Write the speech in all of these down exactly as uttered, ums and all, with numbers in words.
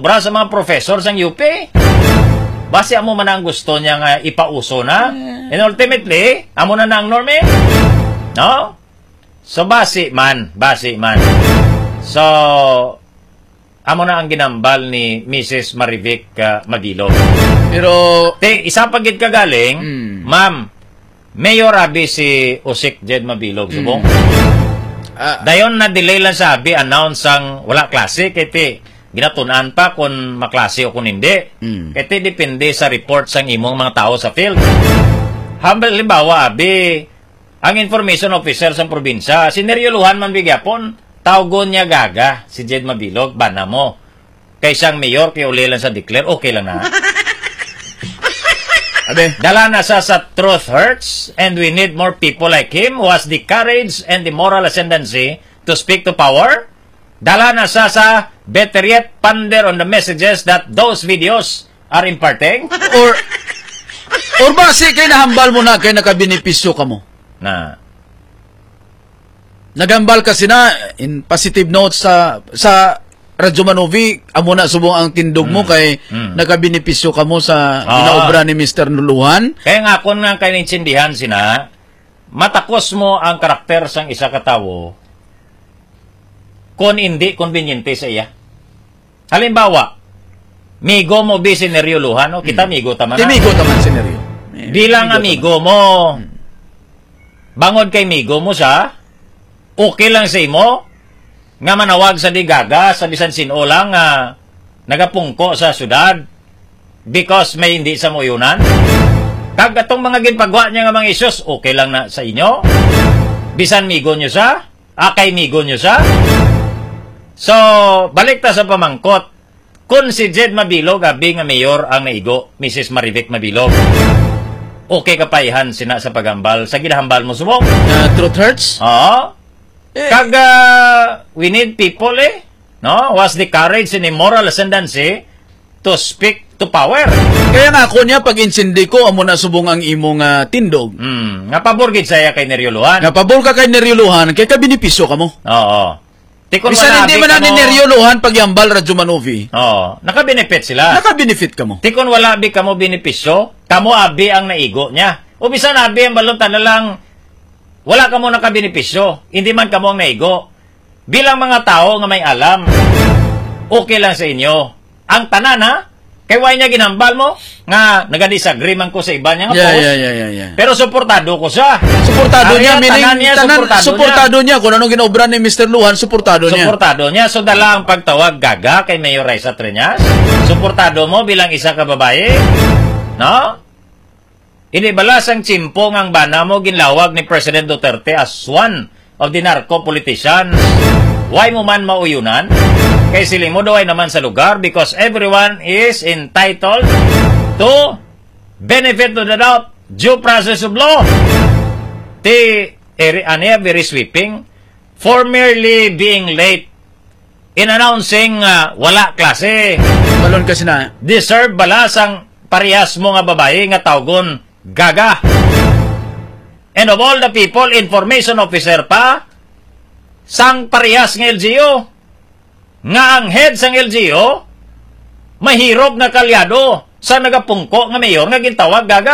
sobra sa mga professor sa U P. Base amo man ang gusto niya nga ipauso na. And ultimately, amo na na ang norme. No? So, base man. Base man. So, amo na ang ginambal ni Missus Marivic uh, Mabilog. Pero, te, isa pagit kagaling, mm. ma'am, Mayor Abi si Usik Jed Mabilog, subong. Mm. Uh, Dayon na delay lang sa Abi, announce ang wala klase, kaya te, ginatunan pa kung maklase o kung hindi. Mm. Kaya te, depende sa report sa imong mga tao sa field. Halimbawa, Abi, ang information officer sa probinsya, sineryoluhan man bigyapon, tawgon niya gaga, si Jed Mabilog, bana mo. Kaysang mayor, kaya uli lang sa declare, okay lang na. Abe. Dala na sa sa truth hurts, and we need more people like him who has the courage and the moral ascendancy to speak to power. Dala na sa sa better yet, ponder on the messages that those videos are imparting. Or, or base kay nahambal mo na, kay nakabenepisyo ka mo. Na, nagambal kasi na in positive notes sa sa Radyo Manovi, amo na subong ang tindog mo mm. kay mm. nakabenepisyo ka mo sa ah. ginaobra ni Mister Nuluhan. Kaya nga kung nga kaninsindihan sina, matakos mo ang karakter sang isa katawo kung hindi conveniente sa iya. Halimbawa, migo mo bi sineryoluhan, no? Kita mm. migo taman na. Migo taman sineryo. Eh, bilang amigo taman mo, bangod kay migo mo sa, okay lang sa imo, nga manawag sa digaga sa bisan sino lang nga uh, nagapungko sa syudad because may hindi sa muyunan. Kag atong mga ginpagwa niya nga mga issues, okay lang na sa inyo. Bisan migo nyo sa, akay migo nyo sa. So, balik ta sa pamangkot. Kung si Jed Mabilog, abi nga mayor ang naigo, Missus Marivic Mabilog, okay kapaihan sina sa pagambal, sa ginahambal mo subong. Uh, truth hurts? Oo. Eh, Kag, uh, we need people, eh, no? Was the courage and the moral ascendancy to speak to power. Kaya nga ako niya, pag insindi ko, amo na subong ang imong uh, tindog. Hmm, nga pabor gid saya kay neryoluhan. Nga pabor ka kay neryoluhan, kay kabenepisyo ka mo. Oo. Tikon Bisan hindi man na ni neryoluhan pag yambal Radyo Manovi. Oo. Naka-benefit sila. Naka-benefit ka mo. Tikon wala abi kamo benepisyo, kamo abi ang naigo niya. O bisan abi ang balontan na lang, wala ka mo nakabenepisyo, hindi man ka mo ang naigo. Bilang mga tao nga may alam, okay lang sa inyo. Ang tanan ha, kay why niya ginambal mo, nga nagadisagree man ko sa iba niya nga yeah, post. Yeah, yeah, yeah, yeah. Pero suportado ko siya. Suportado niya, meaning, tanan niya, tanan, suportado, suportado niya. niya. Kung anong ginaobra ni Mister Luhan, suportado niya. Suportado niya. So, dala ang pagtawag gaga kay Mayor Raisa Triñas. Suportado mo bilang isa ka babae. No? Inibalas ang chimpong ang bana mo ginlawag ni President Duterte as one of the narco politicians. Why mo man mauyunan? Kay siling mo daw ay naman sa lugar because everyone is entitled to benefit to the doubt, due process of law. Ti, eri, ane, very sweeping. For merely being late in announcing uh, wala klase. Balon kasi na. Deserve balas ang parehas mo nga babae nga tawgon gaga. And of all the people, information officer pa, sang parehas ng L G U. Nga ang head sang L G U, mahirop nga kalyado sa nagapungko nga mayor nga gintawag gaga.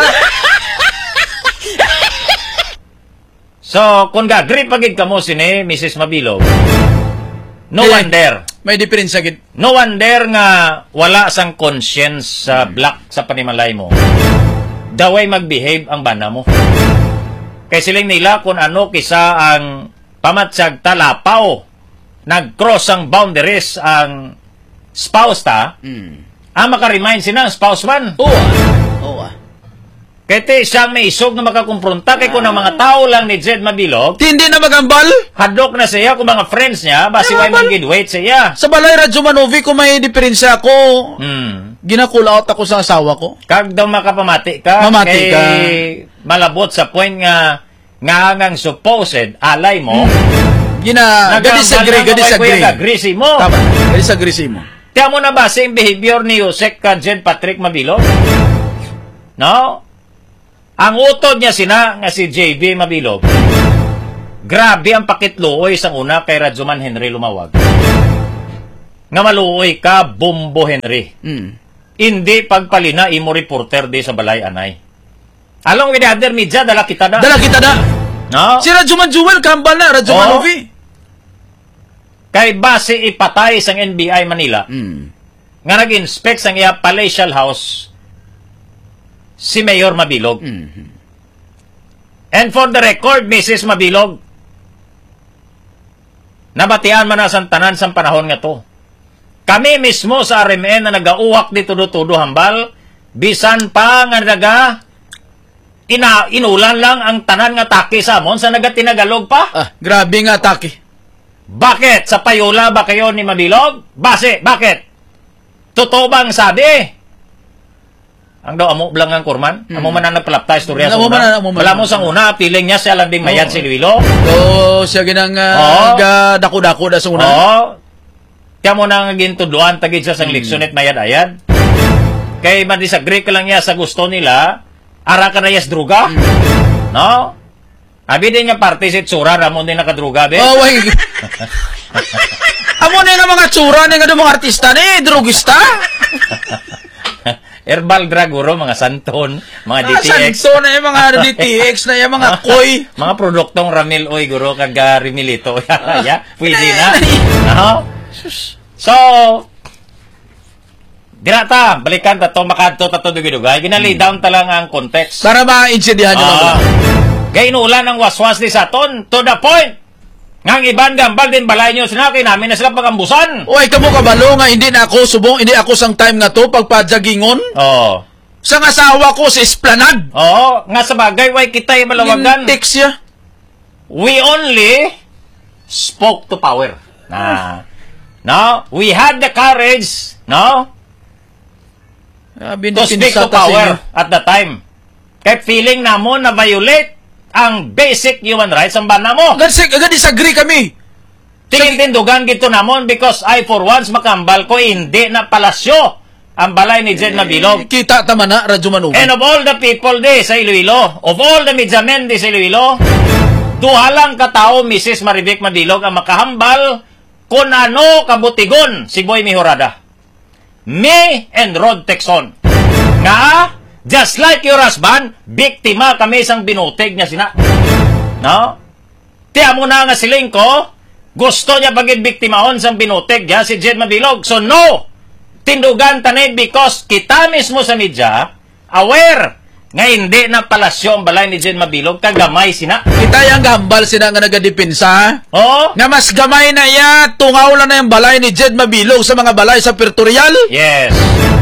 So, kung gagri pagid ka mo sini, Missus Mabilog, no eh, wonder. May diferensya gid. No wonder nga wala sang conscience sa black sa panimalay mo. Daway mag-behave ang bana mo. Kay siling nila kung ano kisa ang pamatsag talapaw, nag-cross ang boundaries ang spouse ta, mm. ang makaremind sila ang spouse man. Oo ah. Oo ah. Kaya te, siyang may isog na makakumpronta kay kung ang mga tao lang ni Jed Mabilog, hindi na magambal? hadok na siya kung mga friends niya, basi why mag-wait siya. Sa balay Radyo Manovi, kung may diferensya ako, hmm. ginakul out ako sa asawa ko. Kag daw makapamati ka, Mamati kay ka. malabot sa point nga nga ngang supposed alay mo, hmm. Gina, gadisagree, gadisagree. Gadisagree mo. Tama, gadisagree mo. Tiyan mo na ba sa behavior ni Yusek ka Jed Patrick Mabilog? No? Ang utod niya sina nga si J B Mabilog. Grabe ang pakitluoy sang una kay Radyoman Henry Lumawag. nga maluoy ka Bombo Henry. Mm. Hindi pagpalina imo reporter di sa balay anay. Along with the other media, dala kita na. Dala kita na. No? Si Rajuman Jewel, kambal na, Rajuman Oo. Novi. Kay base ipatay sang N B I Manila, Mm. nga nag-inspect sang iya palatial house, si Mayor Mabilog. Mm. And for the record, Missus Mabilog, nabatian man na sang tanan sang panahon nga to. Kami mismo sa R M N na nagauwak di tudo-tudo hambal, bisan pa nga naga ina inulan lang ang tanan nga taki sa amon sa nagatinagalog pa. Ah, grabe nga atake. Bakit? Sa payola ba kayo ni Mabilog? Base, bakit? Totoo bang sabi? Ang daw amo blang ang kurman? Hmm. Amo man ang nagpalapta istorya sa Amo man una. na, amo man Wala na. mo sang una, piling niya siya lang ding mayad Oo. si Luilo. So, siya ginang Oo. uh, ga dako-dako da sa una. Oo. Kaya mo nang gintuduan tagid sa sang Hmm. leksyon at mayad-ayad. Kay man-disagree ka lang niya sa gusto nila, ara ka na yes druga. Hmm. No? Abi din niya parte si Tsura, ramon din nakadruga, be. Oh, wait. Amo na nga mga tsura na nga do mga artista ni, drugista. Herbal drug, uro, mga santon, mga D Ah, T X. santo na yung mga D T X na yung mga koy. Mga produktong Ramil Oy, guro, kag uh, Rimilito. Ya, pwede na. No? So, dinata, balikan ta to, makadto ta to dugay-dugay. Ginalay down ta lang ang context. Para ma-insindihan nyo. Ah, gainulan ang waswas ni Saton, to the point. Ngang iban gambal din balay nyo sinaki namin na sila pagambusan. Uy, kamo kabalo nga hindi na ako subong, hindi ako sang time nga to pagpadyagingon. Oo. Sang asawa ko sa Esplanade. Oo, nga sa bagay, way kita yung malawagan. Yung text siya. We only spoke to power. Na, no? We had the courage, no? Sabi To ni speak to Pinsata power Senior. at the time. Kaya feeling na mo na violate ang basic human rights ang bana mo. Agad, agad disagree kami. Tingin tindugan gito namon because I for once makambal ko hindi na palasyo ang balay ni Jed Mabilog. Kita tama na, Radyo Manugan. And of all the people di sa Iloilo, of all the media men di sa Iloilo, duha lang katao Missus Marivic Mabilog ang makahambal kung ano kabutigon si Boy Mejorada. Me and Rod Texon. Nga, just like your husband, biktima kami sang binutig niya sina. No? Tiya mo na nga siling ko, gusto niya bagid biktimahon sang binutig niya si Jed Mabilog. So no! Tindugan tanay because kita mismo sa media, aware nga hindi na palasyo ang balay ni Jed Mabilog, kagamay sina. Kita yung gambal sila nga nagadepensa. Oo? Nga mas gamay na iya, tungaw lang na yung balay ni Jed Mabilog sa mga balay sa Pertorial. Yes.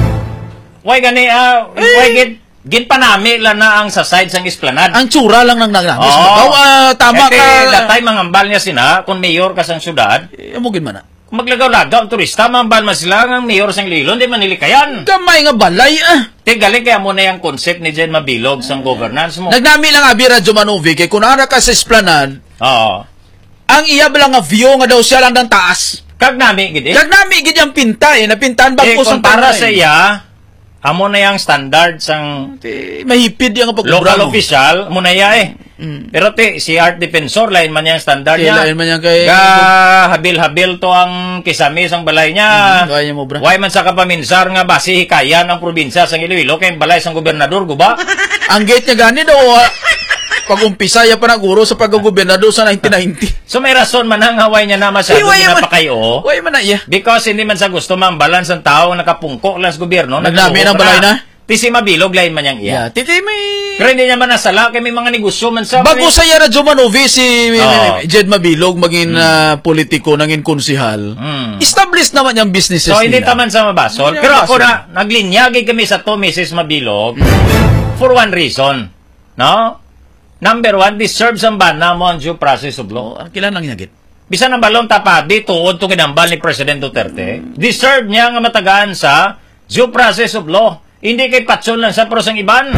Why gani, ah, why gid, gin panami lang na ang sa side sang Esplanade. Ang tsura lang ng nagnamis. Oo. Oh, uh, tama Ete, ka. datay mangambal niya sina, kung mayor ka sang syudad, Eh, amugin man na. maglagaw-lagaw ang turista, mambal man sila ang mayor sang Lilo, hindi man nilikayan. Gamay nga balay ah. Te, galing kaya mo na yung concept ni Jen Mabilog sang governance mo. Nagnami lang abi Radyo Manuvi kay kung ara ka sa Esplanade, Oo. ang iya lang nga view nga daw siya lang ng taas. Kag nami, gid eh. Nagnami gid yung pinta eh, napintahan ba Eh, ko kung sang para tanan, sa eh. iya, amo na yung standard sang Eh, mahipid yung local pagkubrano. official, mo na iya eh. Mm. Pero te, si art defensor, lain man yung standard Kaya niya. lain man yan kay- Ga, habil-habil to ang kisami sang balay niya. Mm, kaya mo, bra. Why man sa kapaminsar nga basi hikayan ang probinsya sang Iloilo kay balay sang gobernador, guba? Ang gate niya gani daw, ah, pag umpisa ya pa naguro sa paggobernador sa nineteen ninety. So may rason man ang haway niya na masyado Eh, why man- ginapakayo. Way man na iya. Because hindi man sa gusto man balance ang tao nakapungko lang sa gobyerno. Naglami ng nagluho balay na? Ti si Mabilog, lain man yang iya. Yeah, titi may... Pero hindi naman nasala kay may mga negosyo man sa... Bago sa iya Radyo Manuvi, si Oo. Jed Mabilog maging ah, politiko, naging konsihal. Hmm. Established naman yung businesses So, hindi nila. taman sa mabasol. Hindi Pero ako mabasol. na, naglinyagi kami sa to, Missus Mabilog, for one reason. No? Number one, deserves ang bana mo ang due process of law. Oh, kailan lang yagit? Bisan ang balong tapadi, tuod to kinambal ni President Duterte, deserve niya nga matagaan sa due process of law. Hindi kay patson lang sa prosang iban.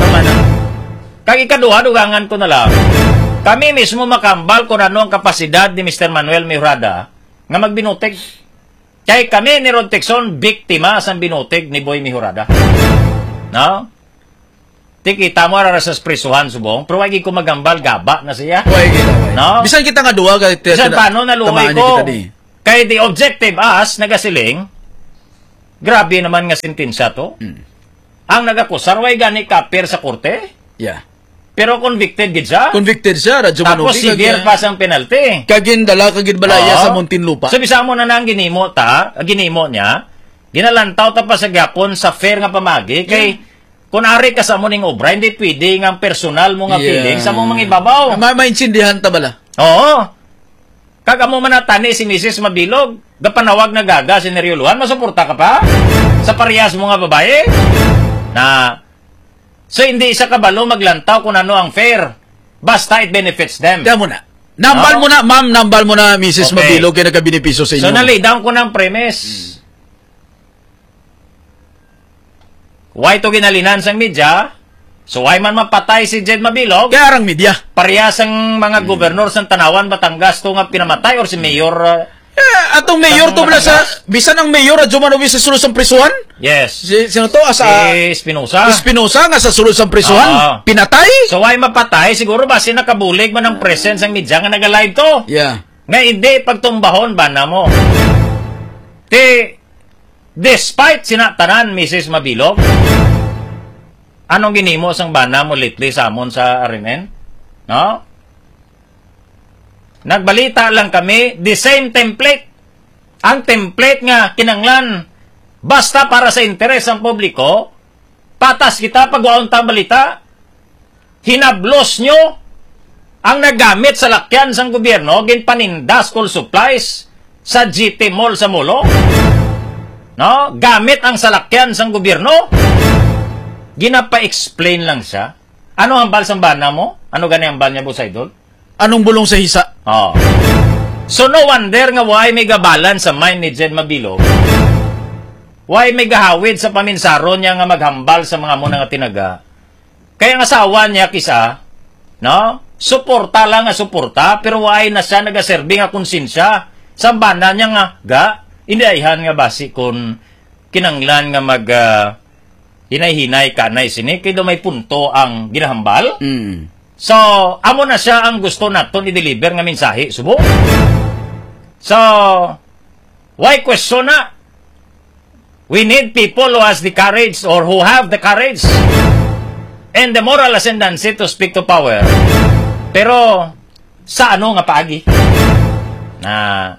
Kag ikaduha, dugangan ko na lang. Kami mismo makambal kung ano ang kapasidad ni Mister Manuel Mejorada nga magbinutig. Kaya kami ni Rod Texon, biktima sa binutig ni Boy Mejorada. No? Tikita mo ara sa prisuhan subong, pero wagi ko magambal gaba na siya. Way kita, way. No? Bisan kita nga duwa, kay Bisan paano naluhay ko? Kaya the objective as, nagasiling, Grabe naman nga sentensya to. Mm. Ang nagakusar, way gani kapir sa korte. Yeah. Pero convicted gid siya. Convicted siya, Radyo Tapos Manovi. severe pa sang penalty. Kagin dala, kagin balaya Oo. sa Muntinlupa. So, bisa mo na nang ginimo ta, ah, ginimo niya, ginalantaw ta pa sa gapon sa fair nga pamagi, kay kung ari ka sa mo ning obra, hindi pwede nga personal mo nga Yeah. feeling sa mong mga ibabaw. Ma maintindihan ta bala. Oo. Kaga mo manatani si Missus Mabilog, gapanawag na gaga si Nerioluhan, masuporta ka pa? Sa parehas mo nga babae? Na, so hindi isa kabalo maglantaw kung ano ang fair. Basta it benefits them. Kaya mo na. Nambal Oo. mo na, ma'am, nambal mo na, Missus Okay. Mabilog, kaya nagkabinipiso sa inyo. So, nalay down ko ng premise. Why to ginalinan sang media? So, why man mapatay si Jed Mabilog? Kaya arang media. Parehas ang mga gobernador sa Tanawan, Batangas, to nga pinamatay or si Mayor... uh, Eh, atong mayor to bala sa, bisan ang mayor, Radyo Manovi sa sulod sa prisuhan. yes. Si, sino to? Asa, Si Espinosa. Espinosa nga sa sulod sa prisuhan. Oo. Pinatay? So, why mapatay? Siguro ba si nakabulig man ang presence ang media nga nag-live to? Yeah. Nga hindi pagtumbahon ba na mo? Ti, despite sinatanan, Missus Mabilog, anong ginimo sang bana mo lately sa amon sa R M N? No? Nagbalita lang kami, the same template. Ang template nga kinanglan, basta para sa interes ng publiko, patas kita pag-waon tang balita, hinablos nyo ang nagamit sa lakyan sang gobyerno, ginpaninda school supplies sa G T Mall sa Molo. No? Gamit ang salakyan sang gobyerno. Ginapa-explain lang siya. Ano ang bal sang bana mo? Ano gani ang bal niya, Boss Idol? Anong bulong sa hisa? Oh. So no wonder nga why may gabalan sa mind ni Jed Mabilog. Why may gahawid sa paminsaron niya nga maghambal sa mga muna nga tinaga. Kaya nga asawa niya kisa, no? Suporta lang nga suporta, pero why na siya nagaserbi nga konsensya. Sa bana niya nga, ga, indaihan nga basi kung kinanglan nga mag uh, hinay-hinay kanay sini, kaya may punto ang ginahambal. Mm. So, amo na siya ang gusto naton i-deliver nga mensahe, subo. So, why question na? We need people who has the courage or who have the courage and the moral ascendancy to speak to power. Pero, sa ano nga paagi? Na,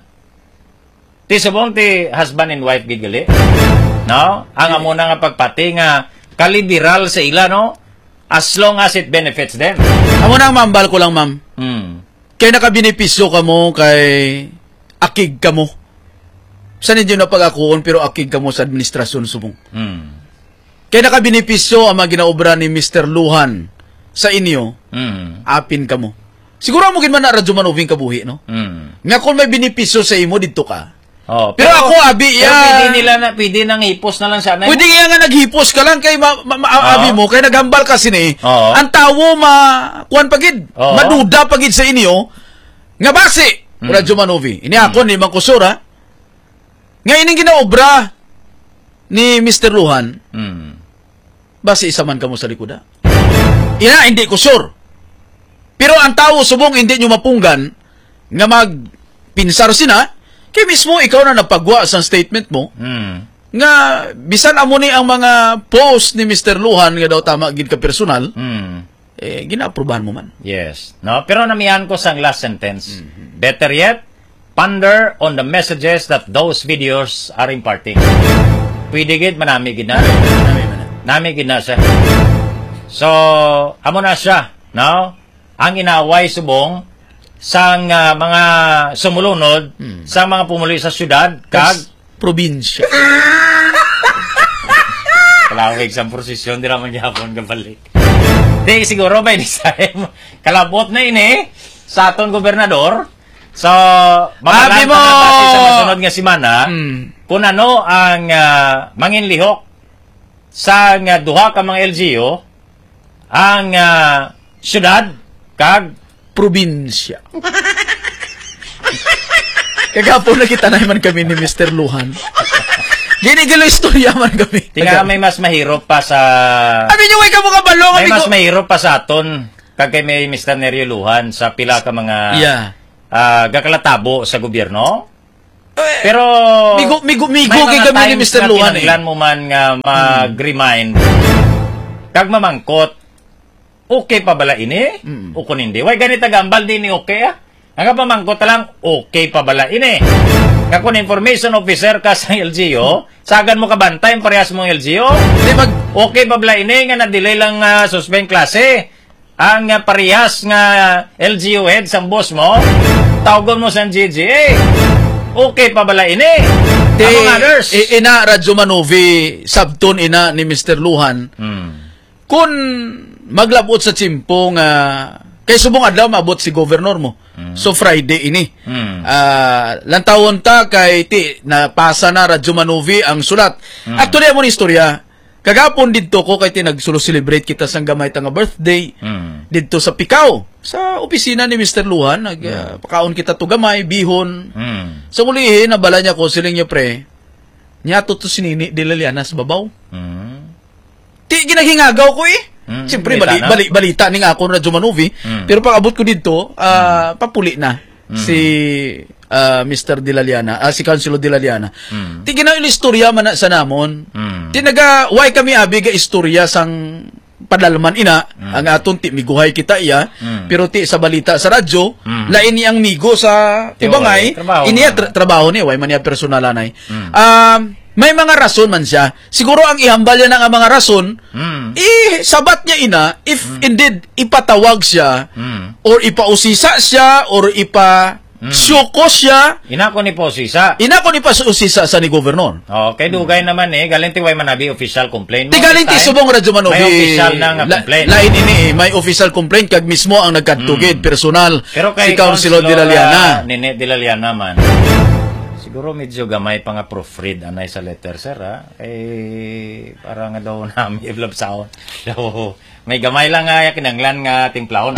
ti subong ti husband and wife gigali. No? Ang amo na nga pagpati nga kaliberal sa ila, no? As long as it benefits them. Amo na ang mambal ko lang, ma'am. Hmm. Kaya nakabinipisyo ka mo kay akig ka mo. Sa ninyo na pag-akuon pero akig ka mo sa administrasyon subong. Hmm. Kaya nakabinipisyo ang mga ginaobra ni Mister Luhan sa inyo, Hmm. apin ka mo. Siguro mo gin man na Radyo Manoving kabuhi, no? Hmm. Nga kung may binipisyo sa imo, dito ka. Oh, Pero, ako, abi, pero ya, pwede nila na, pwede nang hipos na lang sana. pwede nga nga naghipos ka lang kay ma, ma, ma- Oo. abi mo, kay naghambal ka sini. Oo. Ang tawo ma, kuan pagid, Oo. maduda pagid sa inyo, nga basi, Hmm. Radyo Manovi. Ini ako ni Mang Kusura, nga ining ginaobra ni Mister Luhan, Hmm. basi isa man ka mo sa likoda. Ina, hindi ko sure. Pero ang tao subong hindi nyo mapunggan nga magpinsar sina, kaya mismo ikaw na napagwa sa statement mo, Hmm. nga bisan amo ni ang mga post ni Mister Luhan nga daw tama gid ka personal, Hmm. eh ginaaprobahan mo man. Yes. No, pero namihan ko sa last sentence. Better yet, ponder on the messages that those videos are imparting. Pwede gid manami gid na. Nami gid na siya. So, amo na siya, no? Ang inaway subong sang uh, mga sumulunod sa mga pumuli sa syudad kag probinsya. kalawig sa prosesyon di naman gyapon kabalik. Di siguro ba ini sa kalabot na ini sa aton gobernador. So, Abi mo! mabalanta sa masunod nga semana Mm. kung ano ang uh, manginlihok sa nga duha ka mga L G U ang uh, syudad kag Probinsya. Kagapon na kita naman kami ni Mister Luhan. Ginigalo istorya man kami. tinga may mas mahirap pa sa Abi nyo, ka mga balong. may abi mas ko- mahirap pa sa aton kag kay may Mister Nerio Luhan sa pila ka mga Yeah. ah, gakalatabo sa gobyerno. Pero Migo, migo, migo may kay mga kami ni times mister nga Luhan eh. kinahanglan mo man nga mag-remind. Kag mamangkot. Okay pa bala ini? Mm. O kung hindi. Way ganito gambal din ni okay ah. Ang pamangkot lang, okay pa bala ini? Nga kung information officer ka sa L G O, sagan mo kabantay parehas mong L G O. Di mag Okay pa bala ini nga na-delay lang uh, suspend klase. Ang uh, parehas nga L G O head sa boss mo, tawagon mo sa G G A. Okay pa bala ini? Di, Among others. i- ina Radyo Manovi, sabton ina ni mister Luhan, Hmm. kung maglabot sa tsimpo nga, kay subong adlaw maabot si governor mo. So Friday ini. Hmm. Ah, lantawon ta kay ti napasa na Radyo Manovi ang sulat. Actually amo ni istorya. Kagapon didto ko kay ti nagsulo celebrate kita sang gamay ta nga birthday. Hmm. Didto sa Picao, sa opisina ni mister Luhan, nag ah, pakaon kita to gamay, bihon. Hmm. Sa muli, nabala niya ko siling niya pre. Niya to to sinini de Liliana sa babaw. Hmm. Ti ginahingagaw ko eh. Mm, Siyempre, balita bali, na. bali, balita ni nga ako Radyo Manovi. Mm. Pero pag abot ko dito, ah, papuli na si ah, mister Dilaliana, ah, si Councilor Dilaliana. Mm. Ti ginaw istorya man na sa namon. Mm. Ti naga, why kami abi ga istorya sang padalman ina, ang aton ti miguhay kita iya, Mm. pero ti sa balita sa radyo, Mm. lain niyang migo sa Ti, ibangay, wala, trabaho iniya na. tra- trabaho ni, why man niya personalanay. Mm. Um, may mga rason man siya. Siguro ang ihambal niya ng mga rason, Mm. eh, sabat niya ina, if indeed ipatawag siya, Mm. or ipausisa siya, or ipa syoko siya, Ina ko ni Posisa. ina ko ni pausisa sa ni Governor. Oh, kay dugay naman eh, galing ti way manabi official complaint. Ti galing ti This time, subong Radyo Manovi. May official na nga la- complaint. Lain ini, eh, may official complaint kag mismo ang nagkatugid, personal, Pero kay si Councilor Dilaliana. uh, Nene Dilaliana man. Siguro medyo gamay pa nga proofread anay sa letter, sir, ha? Eh, parang nga daw namin i-vlog sound. So, may gamay lang nga kinanglan nga timplahon.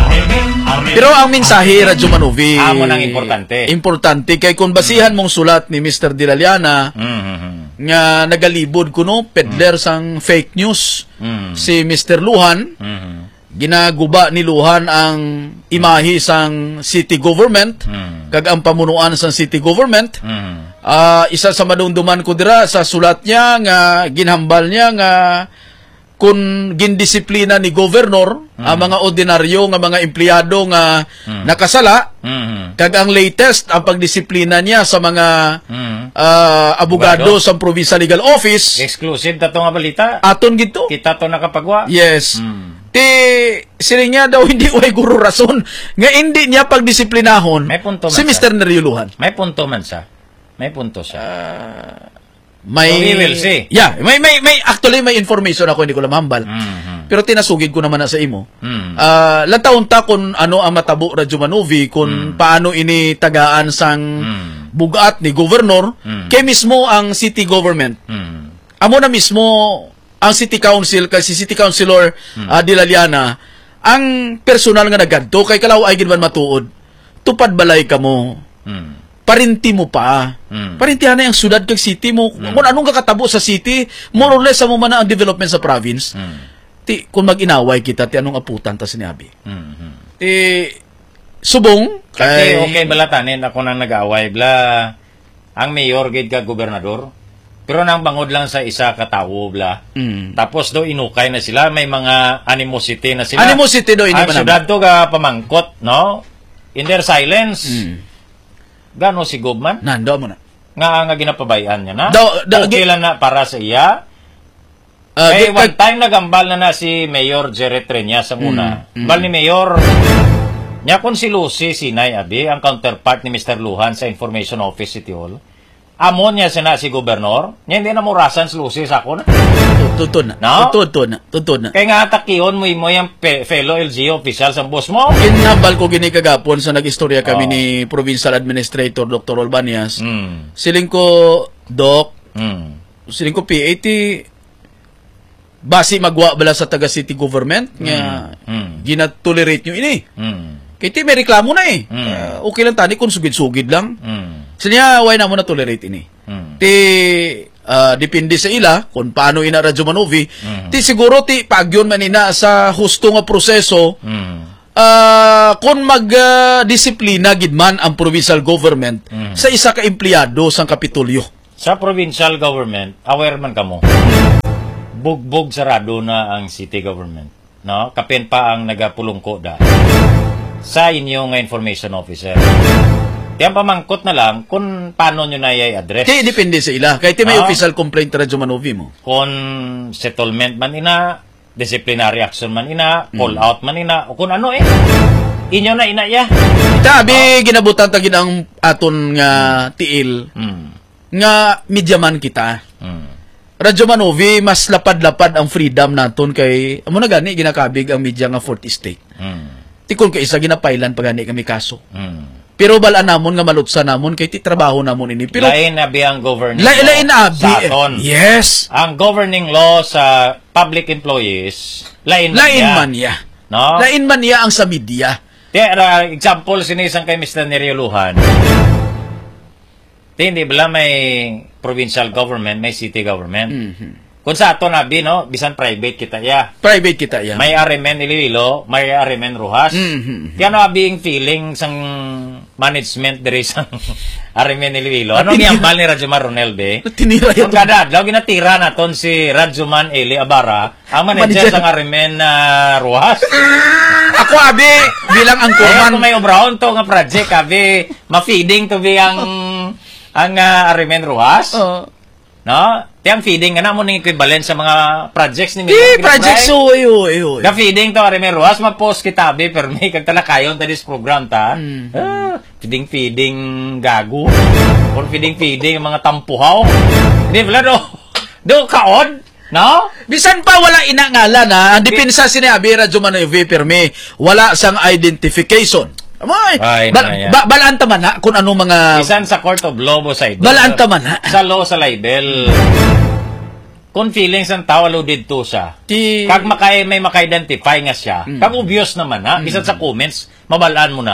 Pero ang mensahe, Radyo Manovi, Amo nang importante. Importante. Kay kung basihan mong sulat ni mister Dilaliana, Mm-hmm. nga nagalibod kuno, peddler sang fake news, Mm. si mister Luhan, Mm-hmm. ginaguba ni Luhan ang imahe sang city government, Mm. kag ang pamunuan sang city government. Mm. Ah, isa sa madumduman ko dira sa sulat niya nga ginhambal niya nga kung gindisiplina ni governor ang mga ordinaryo nga mga empleyado nga nakasala, Mm-hmm. kag ang latest ang pagdisiplina niya sa mga Mm. ah, abogado Abogado. sa Provincial Legal Office, Exclusive ta to nga balita. aton gito. Kita to nakapagwa. Yes. Mm. Ti sila niya daw hindi way guro rason nga hindi niya pagdisiplinahon May punto man si siya. mister Neriuluhan. May punto man siya. May punto siya. May So, we will see. Yeah, may may may actually may information ako hindi ko lang mahambal. Mhm. Pero tinasugid ko naman na sa imo. Mm. Ah, lantawon ta kung ano ang matabo Radyo Manovi, kung paano ini tagaan sang Mm. bugat ni governor, Mm. kay mismo ang city government. Mm. Amo na mismo ang city council, kay si city councilor ah, Dilaliana, ang personal nga nagadto kay kalaw ay gid man matuod. Tupad balay kamo. Mm. Parinti mo pa. Mm. Parintihan na yung sudad kag city mo. Kung anong kakatabo sa city, more or less sa mo man na ang development sa province. Mm. Ti kung mag-inaway kita, ti anong aputan ta sinabi. Mhm. Ti subong Kasi okay balatanin ako nang nag-away bla ang mayor gid ka gobernador. Pero nang bangod lang sa isa ka tawo bla. Mm. Tapos do inukay na sila, may mga animosity na sila. Animosity do ini Ang man. syudad to ga pamangkot, no? In their silence. Mm. Gano si Gobman? Nando mo na. Nga nga ginapabayaan niya na. Daw- daw- okay lang na para sa iya. Ah, Kaya gi- one kag- time nagambal na na si Mayor Jerry Treña sa muna. Mm, mm. Bal ni Mayor, niya kung si Lucy Sinay Abi, ang counterpart ni mister Luhan sa Information Office City Hall, amon niya sina si Gobernador, niya hindi na murasan si Lucy sa ako na. Tutun na. No? Tutun na. Tutun na. Kaya nga takiyon mo mo yung pe- fellow L G O official sa boss mo. Kinambal ko gini kagapon sa nag-istorya kami Oh. ni Provincial Administrator Doctor Olbanias. Mm. Siling ko, Doc, Mm. siling ko P A T, basi magwa bala sa taga city government nga Mm. ginatolerate nyo ini. Mm. Kaya ti may reklamo na eh. Mm. Ah, okay lang tani kung sugid-sugid lang. Mm. So niya, why na mo na tolerate ini? Mm. Ti, ah, depende sa ila kung paano ina Radyo Manovi. Mm. Ti siguro ti pagyon man ina sa husto nga proseso, Mm. ah, kung mag-disiplina gid man ang provincial government Mm. sa isa ka empleyado sa Kapitolyo. Sa provincial government, aware man kamo. Bugbog sarado na ang city government. No? Kapin pa ang nagapulungko da sa inyo nga information officer. Tiyan pamangkot na lang kung paano nyo na i-address. Kaya depende sa ila. Kaya ti may Ah. official complaint radyo manovi mo. Kung settlement man ina, disciplinary action man ina, call out man ina, o kung ano eh. Inyo na ina ya. Itabi ginabutan tagin ang aton nga tiil Hmm. nga medyaman kita. Hmm. Radyo Manovi, mas lapad-lapad ang freedom naton kay amo na gani ginakabig ang media nga fourth estate. Hmm. Tikon kay isa ginapailan pag gani kami kaso. Hmm. Pero balaan namon nga malutsa namon kay ti trabaho namon ini. Pero Lain na bi ang governing lain law lain abi. sa aton. Yes. Ang governing law sa public employees, lain, Lain niya. man ya. No? Lain man ya ang sa media. Tira, example, sinisang kay mister Nerio Lujan. Ti, hindi bala may provincial government, may city government. Mhm. Kung sa ato na, bi, no, bisan private kita ya. Private kita ya. May Arimen Iloilo, may Arimen Rojas. Mhm. Kaya ano abi ang feeling sang management diri sang Arimen Iloilo. Ano Tinira- niyambal ni Radyoman Ronel, be? Tinira Kung yato. kada adlaw ginatira naton si Radyoman Eli Abara, ang manager, Manager. sang Arimen uh, Rojas. Ako abi bilang ang Kaya kurman. kung may obrahon to nga project, abi, ma-feeding to be ang ang uh, Arimen Rojas. Oh. No? Tiyang feeding nga na mo ning equivalent sa mga projects ni Eh, Mayor project Kinapray. so ayo ayo. The feeding to Arimen Rojas, ma-post kita abi, pero may kag talakayon ta this program ta. Mm. Ah, feeding feeding gago. Or feeding feeding mga tampuhaw. Hindi pala do. Do kaon, no? Bisan pa wala inangalan ha. Ang depensa sini abi radyo Manovi perme wala sang identification. Amoy. Ay, Bal, na yan. ba, balaan taman na kung ano mga Isan sa Court of Law mo sa idol. balaan taman na. Sa law sa libel. Kung feelings ang tao loaded to siya. Ti Kag makay may maka-identify nga siya. Kag obvious naman ha. Bisan sa comments, mabalaan mo na.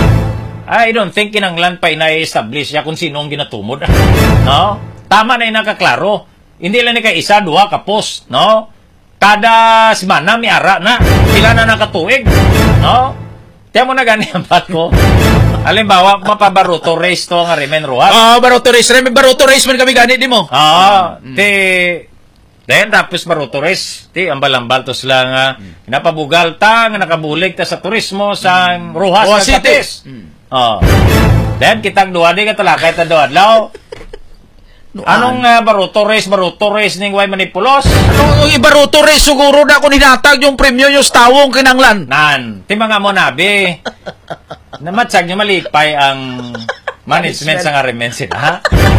I don't think kinanglan pa ina-establish siya kung sino ang ginatumod. No? Tama na yung nakaklaro. Hindi lang ni kay isa, duha ka post. No? Kada semana may ara na. Sila na nakatuig. No? Tiyan mo na gani ang bat ko. Halimbawa, mapabaruto race to ang Arimen Rojas. Ah, baroto race, remi baroto race man kami gani di mo. Ah, ti then tapos baruto race, ti ambal-ambal to sila nga napabugal ta nga nakabulig ta sa turismo sa Rojas Rojas sa City. Capiz. Oh. Then kitang duwa di ka talakay ta duwa adlaw. Anong uh, baruto race, baruto race ning way manipulos? Ano yung baroto race siguro na kung hinatag yung premyo yung tawong kinanglan. Nan, ti mga mo nabi. Namatsag nyo malipay ang management sa Arimen sila.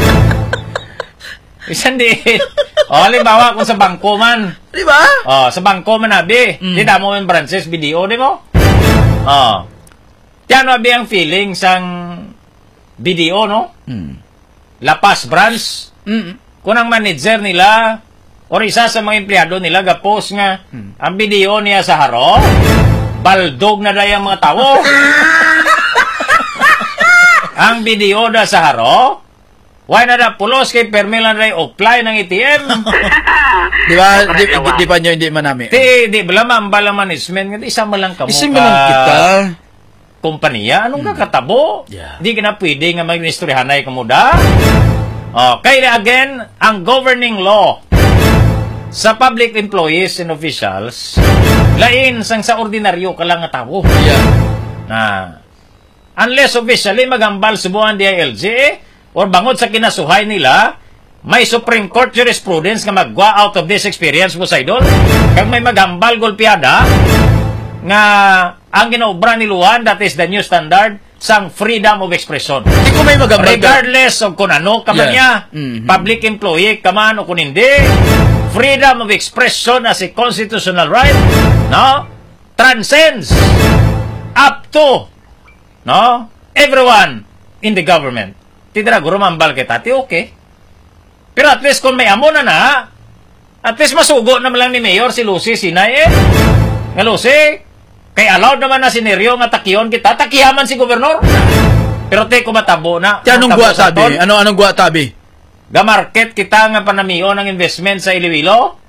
Isan din. O, halimbawa kung sa bangko man. Di ba? Oh, sa bangko man abi. Mm. Di damo man branches video, di mo? Oh. Tiyan abi ang feeling sang video, no? Mm. Lapas branch. Mm. Kung ang manager nila or isa sa mga empleyado nila gapos nga ang video niya sa haro, baldog na dayang mga tao. Ang video da sa haro, why na da pulos kay permilan ray offline ng A T M. Di ba? Di, di, di pa nyo hindi manami. Ti, di bala mambala management nga isa man lang kamo Isin mo lang kita. kompanya, anong kakatabo? Yeah. Di ka na pwede nga mag-istoryahanay kamuda. Okay, again, ang governing law sa public employees and officials, lain sang sa ordinaryo ka lang nga tao. Yeah. Na, unless officially magambal subuhan D I L G or bangod sa kinasuhay nila, may Supreme Court jurisprudence nga magwa out of this experience mo sa idol. Kag may magambal golpiada, nga ang ginaobra ni Luan, that is the new standard, sang freedom of expression. Di ko may magambal ka. Regardless of kung ano ka man Yeah. niya, Mhm. public employee ka man o kung hindi, freedom of expression as a constitutional right, no, transcends up to, no, everyone in the government. Tidra, guro mambal kita, ti okay. Pero at least kung may amo na na, at least masugo naman lang ni Mayor si Lucy Sinay eh. Nga Lucy, kay allowed naman na si Neryo nga takiyon kita, takiyaman si Gobernador. Pero te ko matabo na. Ti anong matabo gwa sa tabi? ton. Ano anong gwa tabi? Ga market kita nga panamion ng investment sa Iloilo.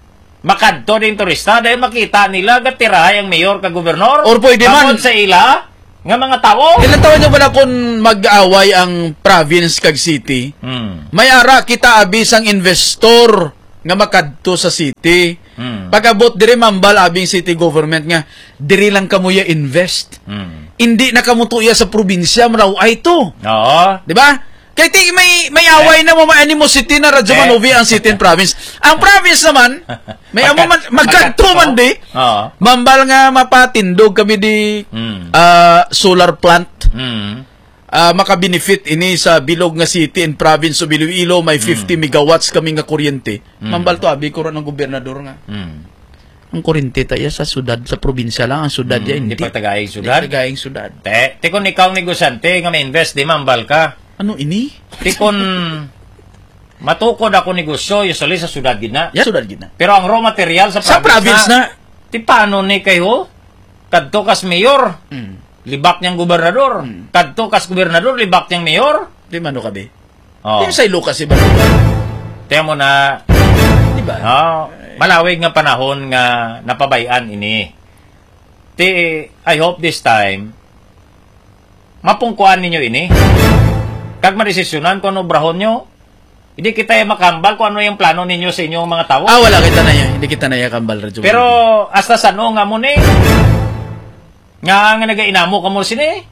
makadto din turista dahil makita nila gatirahay ang mayor ka gobernador. Or pwede man. Bangod sa ila nga mga tao. Ilan taon nyo ba na kung mag-away ang province kag city? Hmm. May ara kita abis ang investor nga makadto sa city. Hmm. Pag-abot diri mambal abing city government nga diri lang kamuya invest. Hmm. Hindi na kamutuya sa probinsya maraw ay to. Oo. Di ba? Kaya ti, may, may away na mo ma-animosity na Radyo Eh. Manovi ang city and province. Ang province naman, may amo man, magkanto man di. Oo. Mambal nga mapatindog kami di Hmm. ah, solar plant. Hmm. Ah, makabenefit ini sa bilog nga city and province of Iloilo, may fifty megawatts kami nga kuryente. Mambal to abi ko ron ng gobernador nga. Hmm. Ang kuryente tayo sa sudad, sa probinsya lang ang sudad ya, Hindi hindi. pagtagayang sudad. Hindi tagayang sudad. Te, ti kung ikaw negosyante nga ma-invest, di mambal ka. Ano ini? Ti kung matukod ako negosyo, usually sa sudad gina. Ya sudad gina. Pero ang raw material sa Sa province na. Ti paano ni kayo? Kadto kas mayor, Hmm. libak niyang gobernador. Kadto kas gobernador, libak niyang mayor. Di man ka be. Oh. Di sa Ilocos iba. Tiyan mo na, Di ba? oh, malawig nga panahon nga napabayan ini. Ti, I hope this time, mapungkuan ninyo ini. Kag madesisyonan kung ano brahon nyo, hindi kita yung makambal kung ano yung plano ninyo sa inyong mga tao. Ah, wala kita na yan. Hindi kita na yan kambal, Radyo. Pero, hasta sa no nga mo ni, nga nga nagainamo ka mo sini.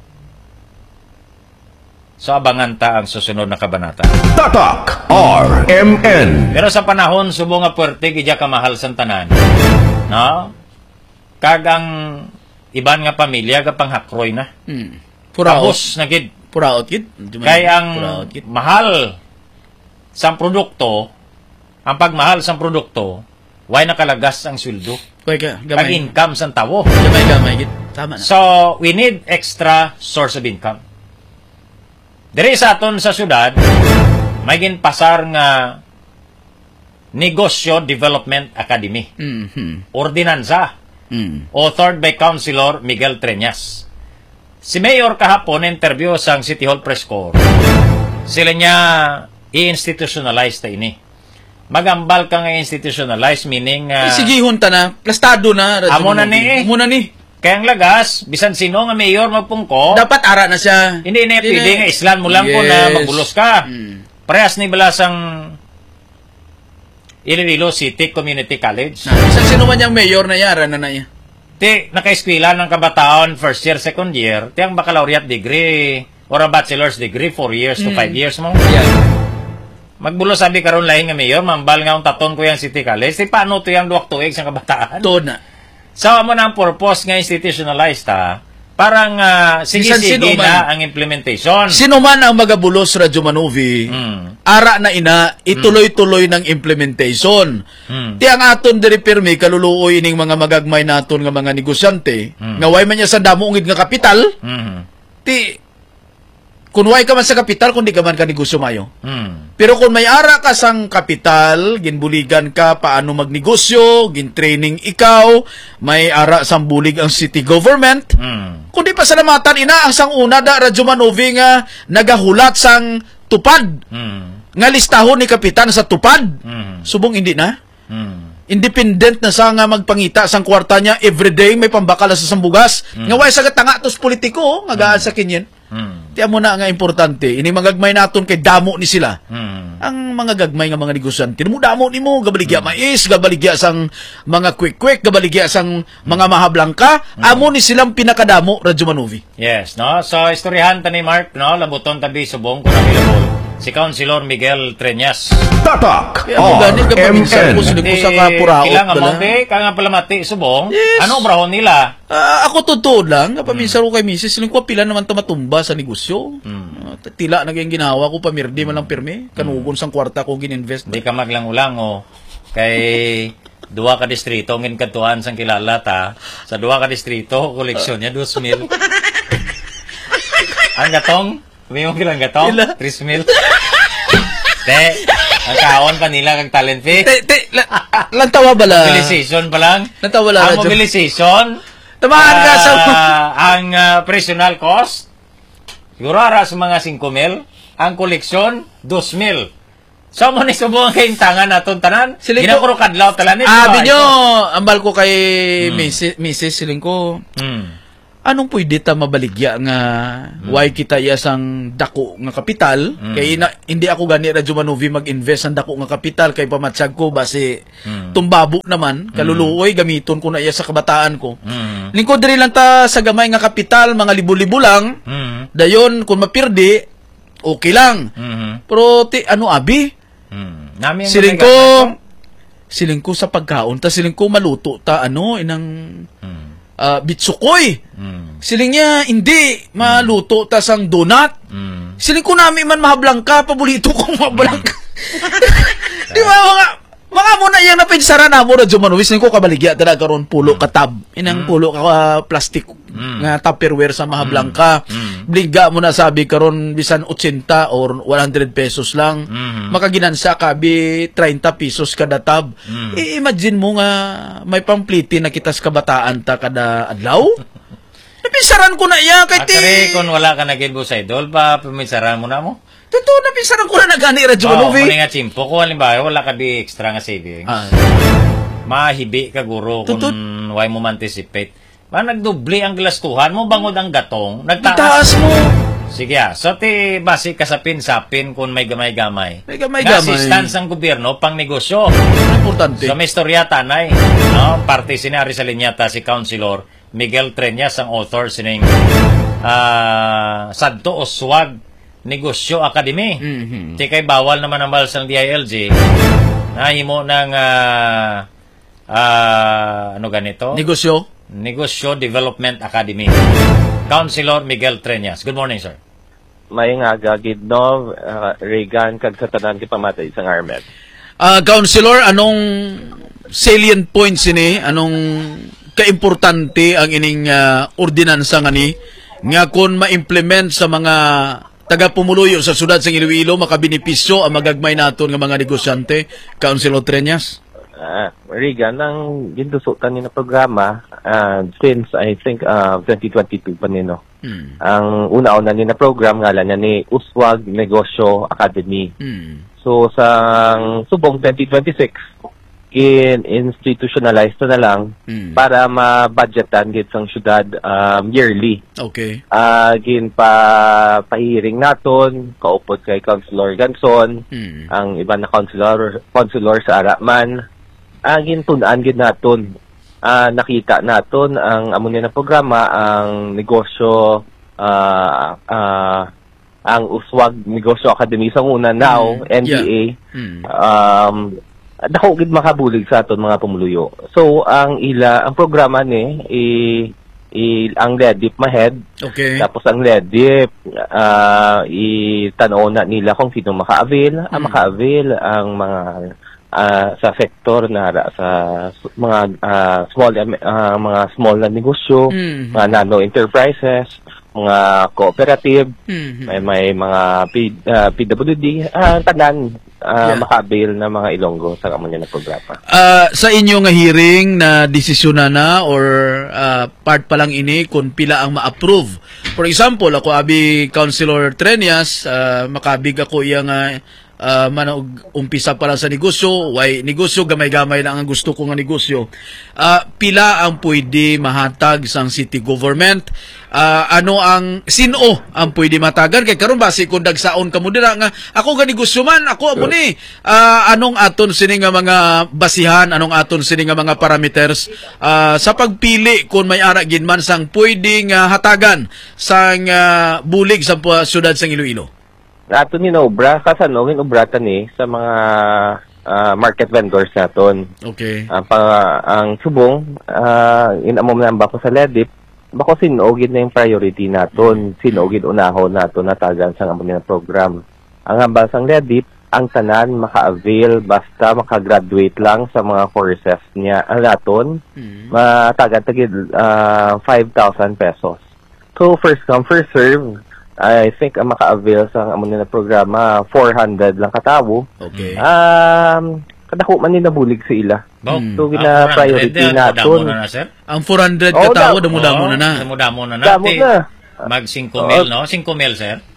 So, abangan ta ang susunod na kabanata. Tatak R M N. Pero sa panahon, subo nga puwerte, gidya kamahal sa tanan. No? Kag ang iban nga pamilya, kapang hakroy na. Hmm. Puraot. Tapos, nagid. Puraot, kid. Kaya ang Puraot, kid. mahal sa produkto, ang pagmahal sa produkto, why nakalagas ang sweldo? Kaya ka, Ang gamay. income sa tawo. Gamay, gamay, kid. Tama na. So, we need extra source of income. Diri sa aton sa syudad, may ginpasar nga Negosyo Development Academy. Mm-hmm. Ordinansa. Mm. Authored by Councilor Miguel Treñas. Si Mayor kahapon interview sa City Hall Press Corps. Sila niya i-institutionalize ta ini. Magambal ka nga institutionalize, meaning uh, Eh, sige, hunta na. Plastado na. Radyo Amo na Manovi. ni. Amo na ni. kaya ang lagas, bisan sino nga mayor magpungko, Dapat ara na siya. hindi na Hindi pwede na- nga islan mo lang ko na Yes. magulos ka. Mm. Parehas ni balasang Iloilo City Community College. Na, isang sino man yung mayor na yara na na niya. Ti, naka-eskwela ng kabataan, first year, second year, ti ang baccalaureate degree or a bachelor's degree, four years to five years mo. Yan. Magbulo sabi karon lahi nga mayor, mambal nga ang taton ko yung City College, ti paano to yung duwak tuig sa kabataan? Doon na. Sa mo na ang purpose nga institutionalized ha, parang uh, Bisan sige-sige sino man. na ang implementation. Sino man ang magabulos Radyo Manovi, Mm. ara na ina, ituloy-tuloy ng implementation. Mm. Ti ang aton diri pirmi kaluluoy ining mga magagmay naton nga mga negosyante, Mm. nga way man niya sa damo ungid nga kapital, Mm. ti kun way ka man sa kapital kun di ka man ka negosyo mayo. Mm. Pero kung may ara ka sang kapital, ginbuligan ka paano magnegosyo, gin-training ikaw, may ara sang bulig ang city government, Mm. kundi pasalamatan ina ang sang una da Radyo Manovi nga nagahulat sang tupad Mm. nga listahon ni kapitan sa tupad. Mm. Subong hindi na. Mm. Independent na sa nga magpangita sang kwarta niya everyday may pambakal sa sambugas. Nga way sa tanga tos politiko nga gaan sa kinyen. Mm. Tiyan mo na nga importante, ini magagmay naton kay damo ni sila. Mm. Ang mga gagmay nga mga negosyante mo damo nimo gabaligya mais, gabaligya sang mga quick-quick, gabaligya sang mga mahablangka, amo ni silang pinakadamo Radyo Manovi. Yes, no? So, istoryahan ta ni Mark, no? Labuton tabi subong kung available. Si Councilor Miguel Treñas. Tatak Kaya mo gani ka R M paminsan N. ko sinig ko sa kapuraot Kailang bala. among te, kaya nga pala mati subong. Yes. Ano brahon nila? Ah, ako totoo lang, kapaminsan ko kay misis, siling ko pila naman tumatumba sa negosyo. Ah, tila na yung ginawa ko, pamirdi man lang pirmi, kanugon sang kwarta ko gininvest. Hindi ka maglang-ulang, oh. Kay duwa ka distrito, ngin katuan sang kilala ta. Sa duwa ka distrito, koleksyon niya, dos mil. Ang gatong? May mo kilang gatong? Ila. Tres mil. Te, ang kaon pa nila kag talent fee. Te, te, la, lantawa bala. Mobilization pa lang. Lantawa bala. Ang Radyo. mobilization, Tamaan ka sa... ah, ang uh, personal cost, siguro ara sa mga cinco mil, ang koleksyon, dos mil. So, mo ni subong kayong tangan naton tanan. Siling ko- Ginakuro kadlaw talan ni. Abi nyo, ambal ko kay Hmm. Missus Missus Siling ko, Hmm. anong pwede ta mabaligya nga why kita iyasang dako nga kapital? Mm. Kay na, hindi ako gani Radyo Manuvi mag-invest ang dako nga kapital kay pamatsag ko base Mm. tumbabo naman, kaluluoy gamiton ko na iya sa kabataan ko. Hmm. Lingkod diri lang ta sa gamay nga kapital, mga libo-libo lang. Hmm. Dayon kung mapirdi, okay lang. Hmm. Pero ti, ano abi? Hmm. Nami ang Siling gamay ko, gamay siling ko sa pagkaon, ta siling ko maluto ta ano, inang Hmm. ah, bitsukoy. Hmm. Siling niya, hindi, maluto ta sang donut. Hmm. Siling ko namin man mahablang ka, paborito kong mahablang ka. Di ba, mga, mga muna yung napinsara na mo, Radyo Manuvi, siling ko kabaligya, talaga karon pulo katab. Inang pulo ka ah, plastic Mm. nga tupperware sa mahablang ka. Mm. Bligga mo na sabi karon bisan eighty or one hundred pesos lang. Mm. Makaginansa ka bi thirty pesos kada tab. Mm. I-imagine mo nga may pampliti na kita sa kabataan ta kada adlaw. Napisaran ko na iya kay ti. Akari, kung wala ka nagilbo sa idol, pa pumisaran mo na mo. Totoo, napisaran ko na nagani Radyo Oo, Manuvi. kung nga chimpo, kung halimbawa, wala ka di extra nga savings. Ah, Mahibi ka guro kung Tutut. why mo anticipate. Ma nagdubli ang glastuhan mo, bangod ang gatong, nagtaas. itaas mo. Sige ah, so ti basi ka sa pinsapin kung may gamay-gamay. May gamay-gamay. Assistance ang gobyerno pang negosyo. Importante. So may istorya tanay, no? Parte sinari sa linyata si Councilor Miguel Treñas ang author sining ah Sadto o Swag Negosyo Academy. Mhm. Ti kay bawal naman ang balsang D I L G. Nahimo ng ah ah, ano ganito? Negosyo. Negosyo Development Academy. Councilor Miguel Treñas. Good morning, sir. May nga gagid no, uh, Reagan, kag sa tanan ti pamatay isang armet. Ah, Councilor, anong salient points ini? Anong kaimportante ang ining ah, ordinansa nga ni nga kun ma-implement sa mga taga-pumuluyo sa sudad sa Iloilo makabenepisyo ang magagmay naton nga mga negosyante, Councilor Treñas? Uh, Reagan, ang gindusutan ni na programa uh, since I think uh, twenty twenty-two pa nino. Hmm. Ang una-una ni na program ngalan niya ni Uswag Negosyo Academy. Hmm. So sa subong twenty twenty-six in-institutionalize na lang Hmm. para ma-budgetan gid sang syudad um, yearly. Okay. Ah, gin pa pahiring naton, kaupod kay Councilor Ganson, Hmm. ang iba na councilor, councilor sa Araman. Ang gintunan gid naton. Ah, nakita naton ang amo niya na programa, ang negosyo ah ah, ang Uswag Negosyo Academy sa una now, Mm, N D A. Hmm. Um dako gid makabulig sa aton mga pumuluyo. So ang ila ang programa ni i, i ang L E D I P mahead. Okay. Tapos ang L E D I P, uh, itanaw na nila kung sino maka-avail. Ang Mm. maka-avail ang mga ah, sa sector na sa s- mga ah, small ah, mga small na negosyo, Mm. mga nano enterprises, mga cooperative, Hmm. may may mga P, ah, P W D, ah, tanan ah, Yeah. maka-avail na mga Ilonggo sa kamo niya na programa. Ah, sa inyo nga hearing na desisyon na na or ah, part pa lang ini kung pila ang ma-approve. For example, ako abi Councilor Treñas, ah, makabig ako iya nga uh, manog umpisa pa lang sa negosyo, why negosyo gamay-gamay lang ang gusto ko nga negosyo. Ah, pila ang pwede mahatag sang city government? Ah, ano ang sino ang pwede matagan kay karon basi kung dagsaon kamo dira nga ako ga negosyo man, ako amo ni ah, anong aton sini nga mga basihan, anong aton sini nga mga parameters ah, sa pagpili kung may ara gid man sang pwede nga hatagan sang ah, bulig sa pu- syudad sang Iloilo. Ato ni obra kasanong obratan ni sa mga ah, market vendors naton. Okay. Ang pa, ang subong uh, inamom na ba ko sa L E D I P, bako sinogid na yung priority naton, sinogid unahon naton natagan sa amon na program. Ang hambal sang L E D I P, ang tanan maka-avail basta maka-graduate lang sa mga courses niya ang naton, Hmm. matagan tagid uh, five thousand pesos. So first come first serve. I think ang maka-avail sa amon na programa four hundred lang katawo. Okay. Um, kadako man ni nabulig sa ila. Bo, Hmm. So, ang gina-priority four hundred, naton. damo na na, sir. Ang four hundred Oo, ka tao, damo. damo-damo na na. Damo-damo na na. Damo Ti- na. Mag five Oo. mil, no? five mil, sir.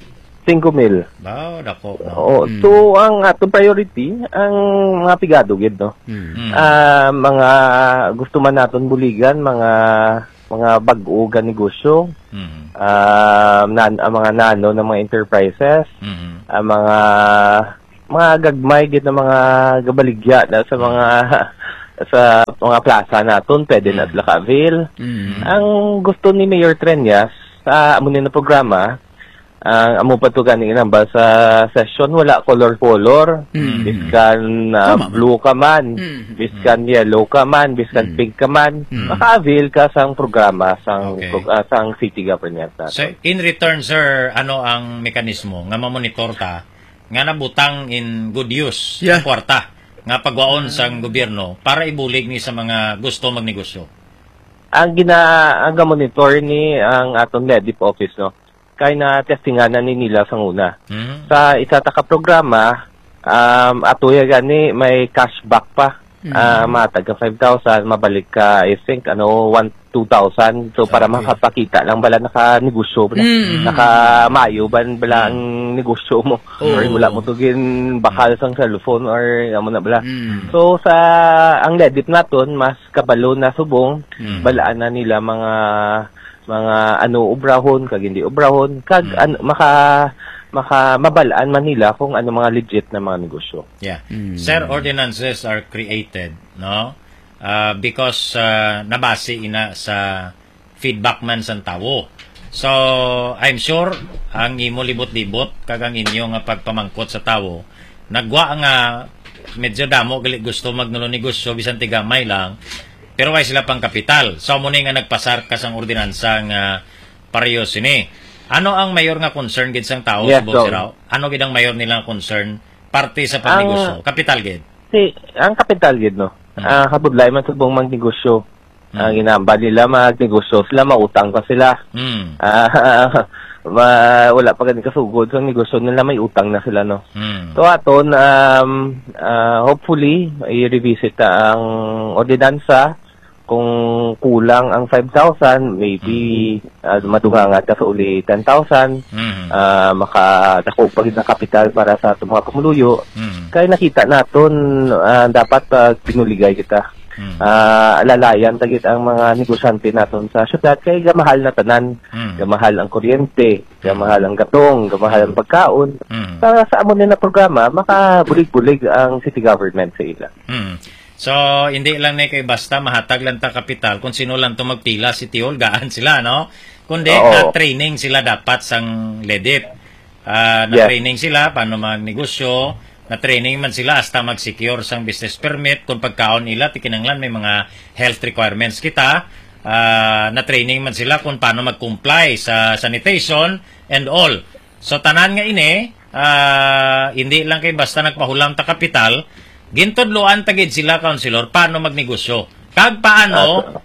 cinco mil. Bao, dako. No? Oo. So, ang atong priority, ang mga pigado, gid, no? Mm. Ah, mga gusto man naton buligan, mga mga bag-o nga negosyo, Mm. ah, nan, ang mga nano ng mga enterprises, Mm. ang mga mga gagmay gid na mga gabaligya na sa mga sa mga plaza naton, pwede na sila ka-avail. Mm. Ang gusto ni Mayor Trenyas sa amo na programa, ang amo pa to ganing inambal sa session, wala color-color, Mm. biskan uh, Tama. blue ka man, Mm. biskan yellow ka man, biskan Mm. pink ka man, Mm. maka-avail ka sang programa sang Okay. prog- ah, sang city government natin. So, in return, sir, ano ang mekanismo nga mamonitor ta nga nabutang in good use Yeah. ang kwarta nga pagwaon sang gobyerno para ibulig ni sa mga gusto magnegosyo? Ang gina ang monitor ni ang aton L E D I P office, no, kay na testinganan ni nila sang una Mm. sa isa ta ka programa, um atoya gani may cashback pa. Ah, matag ka five thousand, mabalik ka I think ano one two thousand. So para Okay. makapakita lang bala naka negosyo bala. Mm. Naka mayo ban bala ang negosyo mo. Oo. Or wala mo to gin bakal sang cellphone or amo na bala. Mm. So sa ang L E D I P naton mas kabalo na subong, Mm. balaan na nila mga mga ano ubrahon kag hindi ubrahon kag Mm. an- maka maka mabalaan man nila kung ano mga legit na mga negosyo. Yeah. Mm. Sir, ordinances are created, no? Uh, because uh, nabase ina sa feedback man sa tawo. So, I'm sure ang imo libot-libot kag ang inyo nga pagpamangkot sa tawo, nagwa nga medyo damo gali gusto magnulo negosyo bisan tigamay lang, pero way sila pang kapital. So, mo nga nagpasar ka sang ordinansa nga parehas ini. Ano ang mayor nga concern gid sang tao Yes, sa buong so- siraw? Ano gid ang mayor nilang concern parte sa pagnegosyo? Kapital gid. Si ang kapital gid, no. Ah kabudlay man subong magnegosyo. Ang ginamba nila magnegosyo, sila mautang pa sila. Mm. Ah ma, wala pa gani kasugod sa negosyo nila, may utang na sila, no. Mm. So aton um ah, hopefully i-revisit ta ang ordinansa. Kung kulang ang five thousand, maybe uh, madungangat ka sa uli ten thousand, Mm. uh, makadako pa rin na kapital para sa itong mga pamuluyo. Mm. Kaya nakita naton uh, dapat uh, pinuligay kita. Mm. Uh, alalayan tagit ang mga negosyante naton sa syudad kay gamahal na tanan, Mm. gamahal ang kuryente, gamahal ang gatong, gamahal ang pagkaon. Mm. Para sa amo na programa, makabulig-bulig ang city government sa ila. Mm. So, hindi lang na kay basta mahatag lang ta kapital kung sino lang to magpila si Tiol, gaan sila, no? Kundi Oo. na-training sila dapat sang L E D I P. Ah, Yes. na-training sila paano magnegosyo, na-training man sila hasta mag-secure sang business permit kung pagkaon nila, tikinanglan may mga health requirements kita. Ah, na-training man sila kung paano mag-comply sa sanitation and all. So, tanan nga ini, ah, hindi lang kay basta nagpahulam ta kapital, gintudloan tagid sila, councilor, paano magnegosyo. Kag paano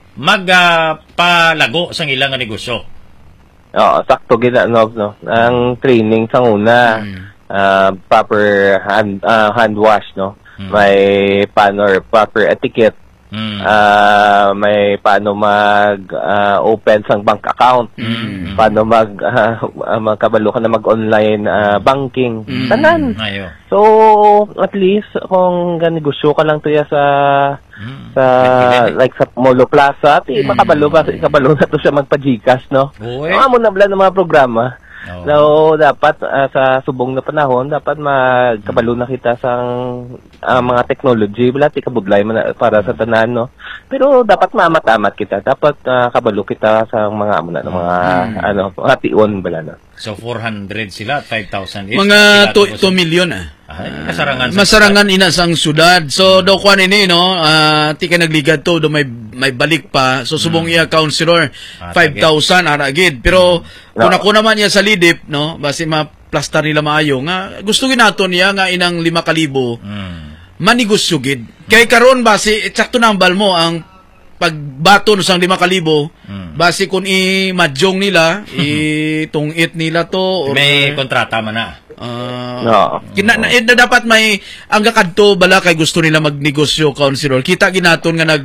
magpalago sang ilang nga negosyo. Oo, sakto gina, no, no. Ang training sa una, ah, proper hand ah, hand wash, no. Mm. May paano or proper etiquette. Mm. Ah, may paano mag ah, open sang bank account. Mm. Paano mag ah, ah, magkabalo ka na mag-online ah, banking. Mm. Tanan. Ayo. So, at least kung ganegosyo ka lang tuya sa Mm. sa like sa Molo Plaza, ti makabalo ba kabalo na to siya magpa-Gcash, no? Uy. Mga mo na bala ng mga programa. Oo. So, dapat ah, sa subong na panahon, dapat magkabalo na kita sa mga technology. Wala, ti kabudlay man na para sa tanan, no? Pero dapat mamat-amat kita. Dapat ah, kabalo kita sa mga amo na, ng mga, ano, mga tion bala na. So, four hundred sila, five thousand each. Mga Sila two milyon ah. Ay, kasarangan. sa- Masarangan ina sang syudad. So do kwan ini no, ah, ti ka nagligad to do may may balik pa. So subong iya councilor Ah, five thousand ara gid. Pero kung ako naman niya sa lidip no, basi ma-plaster nila maayo nga gusto ginaton niya nga inang lima kalibo Mm. manigosyo gid. Kay karon basi eksakto nambal mo ang pagbaton sang lima kalibo Mm. basi kung i-madyong nila, itungit nila to or May kontrata man na. Ah, No. Kina, na, eh, na dapat may ang kakadto bala kay gusto nila magnegosyo, councilor. Kita ginaton nga nag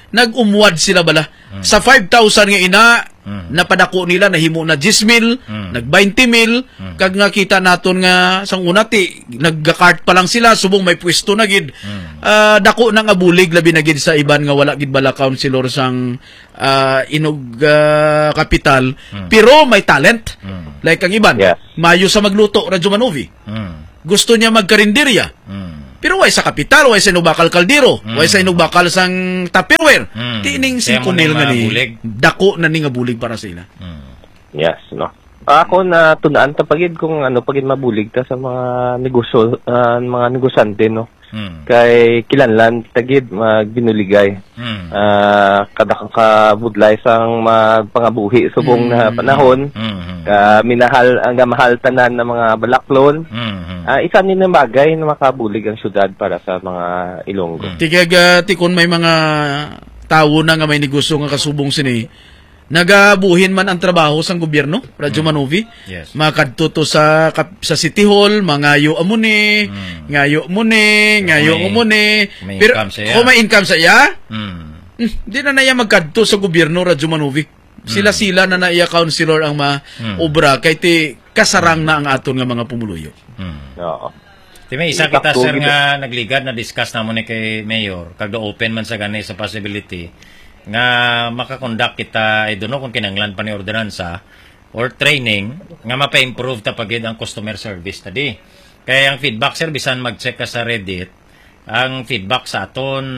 nag-umwad sila bala. Sa five thousand nga ina, Mm. napadako nila, nahimo na ten mil, Mm. nag twenty mil, kag nga kita naton nga sang una ti, nagga-cart pa lang sila, subong may pwesto na gid. Ah, dako na nga bulig labi na gid sa iban nga wala gid bala councilor sang ah, inog ah, kapital, pero may talent. Mm. Like ang iban, Yes. mayo sa magluto, Radyo Manovi. Mm. Gusto niya magkarinderya. Mm. Pero way sa kapital, way sa inugbakal kaldero, Mm. way sa inugbakal sang tupperware. Mm. Tining Kaya mo cinco mil na nga ni mabulig. dako na ni nga bulig para sila. Mm. Yes, no. Ako na tunaan ta pagid kung ano pagid mabulig ta sa mga negosyo, ah, mga negosyante, no. Mm. Kay kilanlan tagid magbinuligay. Mm. Ah, kada kabudlay sang magpangabuhi subong na panahon. Mm. Ka minahal ang mahal tanan ng mga balaklon. Mm. Ah, isa ni na bagay na makabulig ang syudad para sa mga Ilonggo. Mm. Tigaga tikon may mga tawo na nga may negosyo nga kasubong sini. Nagabuhin man ang trabaho sang gobyerno, Radyo Manovi. Yes. Makadto to sa kap- sa City Hall, mangayo amuni, Mm. ngayo muni, ngayo May- amuni. may Pero income siya. kung may income sa iya, Mm. Hmm, di na naya magkadto sa gobyerno, Radyo Manovi. Sila-sila na naiya councilor ang ma-obra kay ti kasarang na ang aton nga mga pumuluyo. Mm. Oo. Di may isa Impact kita to, sir gid- nga nagligad na discuss na mo ni kay Mayor kag open man sa gani sa possibility nga makakonduct kita I don't know kung kinanglan pa ni ordinansa or training nga mapa-improve ta pagid ang customer service tadi. Kaya ang feedback sir bisan mag-check ka sa Reddit, ang feedback sa aton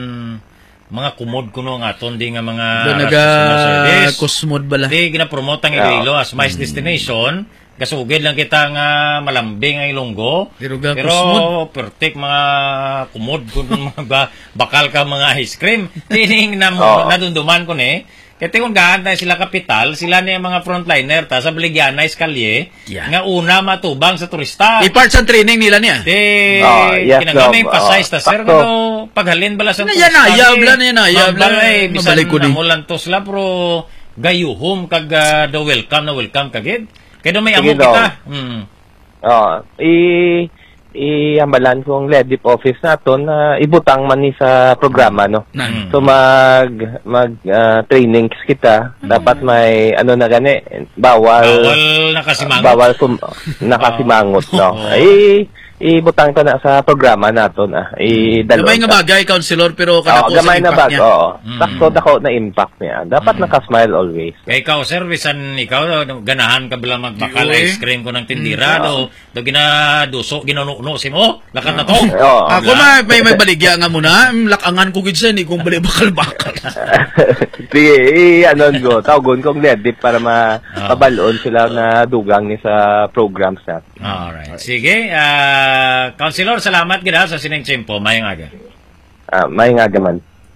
mga kumod kuno nga aton di nga mga Do customer naga service. kusmod bala. Di gina-promote ang Iloilo as MICE destination. Kasugid lang kita nga malambing ang Ilonggo. Pero ga Pero kusmod. perfect mga kumod kung mga ba- bakal ka mga ice cream. Tining na Oo. nadunduman ko ni. Kaya kung gaan tayo sila kapital, sila na yung mga frontliner ta sa Baligyan Iskalye Yeah. nga una matubang sa turista. I-parts ang training nila niya. Di, Oh, yes, kinagamay Rob. pasay ta Oh, sir, sakto. pero paghalin bala sa Na yan, ayab lang, yan, ayab lang. Eh, bisan Mabalik ko ni. namulan to sila, pero gayuhom kag ah, the welcome na welcome kagid. Kaya doon may Sige amo daw. kita. Hmm. Oo. I iambalan ko ang L E D I P office naton na ibutang man ni sa programa, no. Na. So mag mag ah, trainings kita, dapat may ano na gani, bawal Bawal nakasimangot. bawal sum, nakasimangot, no. Oo. Ay ibutang ta na sa programa naton ah. Idalo. Gamay nga bagay, councilor, pero Oo, kadako sa gamay na impact bag. niya. Oo. Mm. Sakto dako na impact niya. Dapat naka-smile always. Kaya ikaw, sir, bisan ikaw, ganahan ka bala magbakal Di, ice cream ko ng tindira, do, do ginaduso, ginanuno si mo, lakat na to. Oo. Ako ma, may may baligya nga muna, mm, lakangan ko gid siya, ni kung bali bakal-bakal. Sige, i-anon ko. Tawgon kong L E D I P para ma Ah. mabalon sila na dugang ni sa programs na. Alright. Sige, ah, Councilor, salamat gina sa sining tsimpo. Mayang aga. Ah, may nga gaman.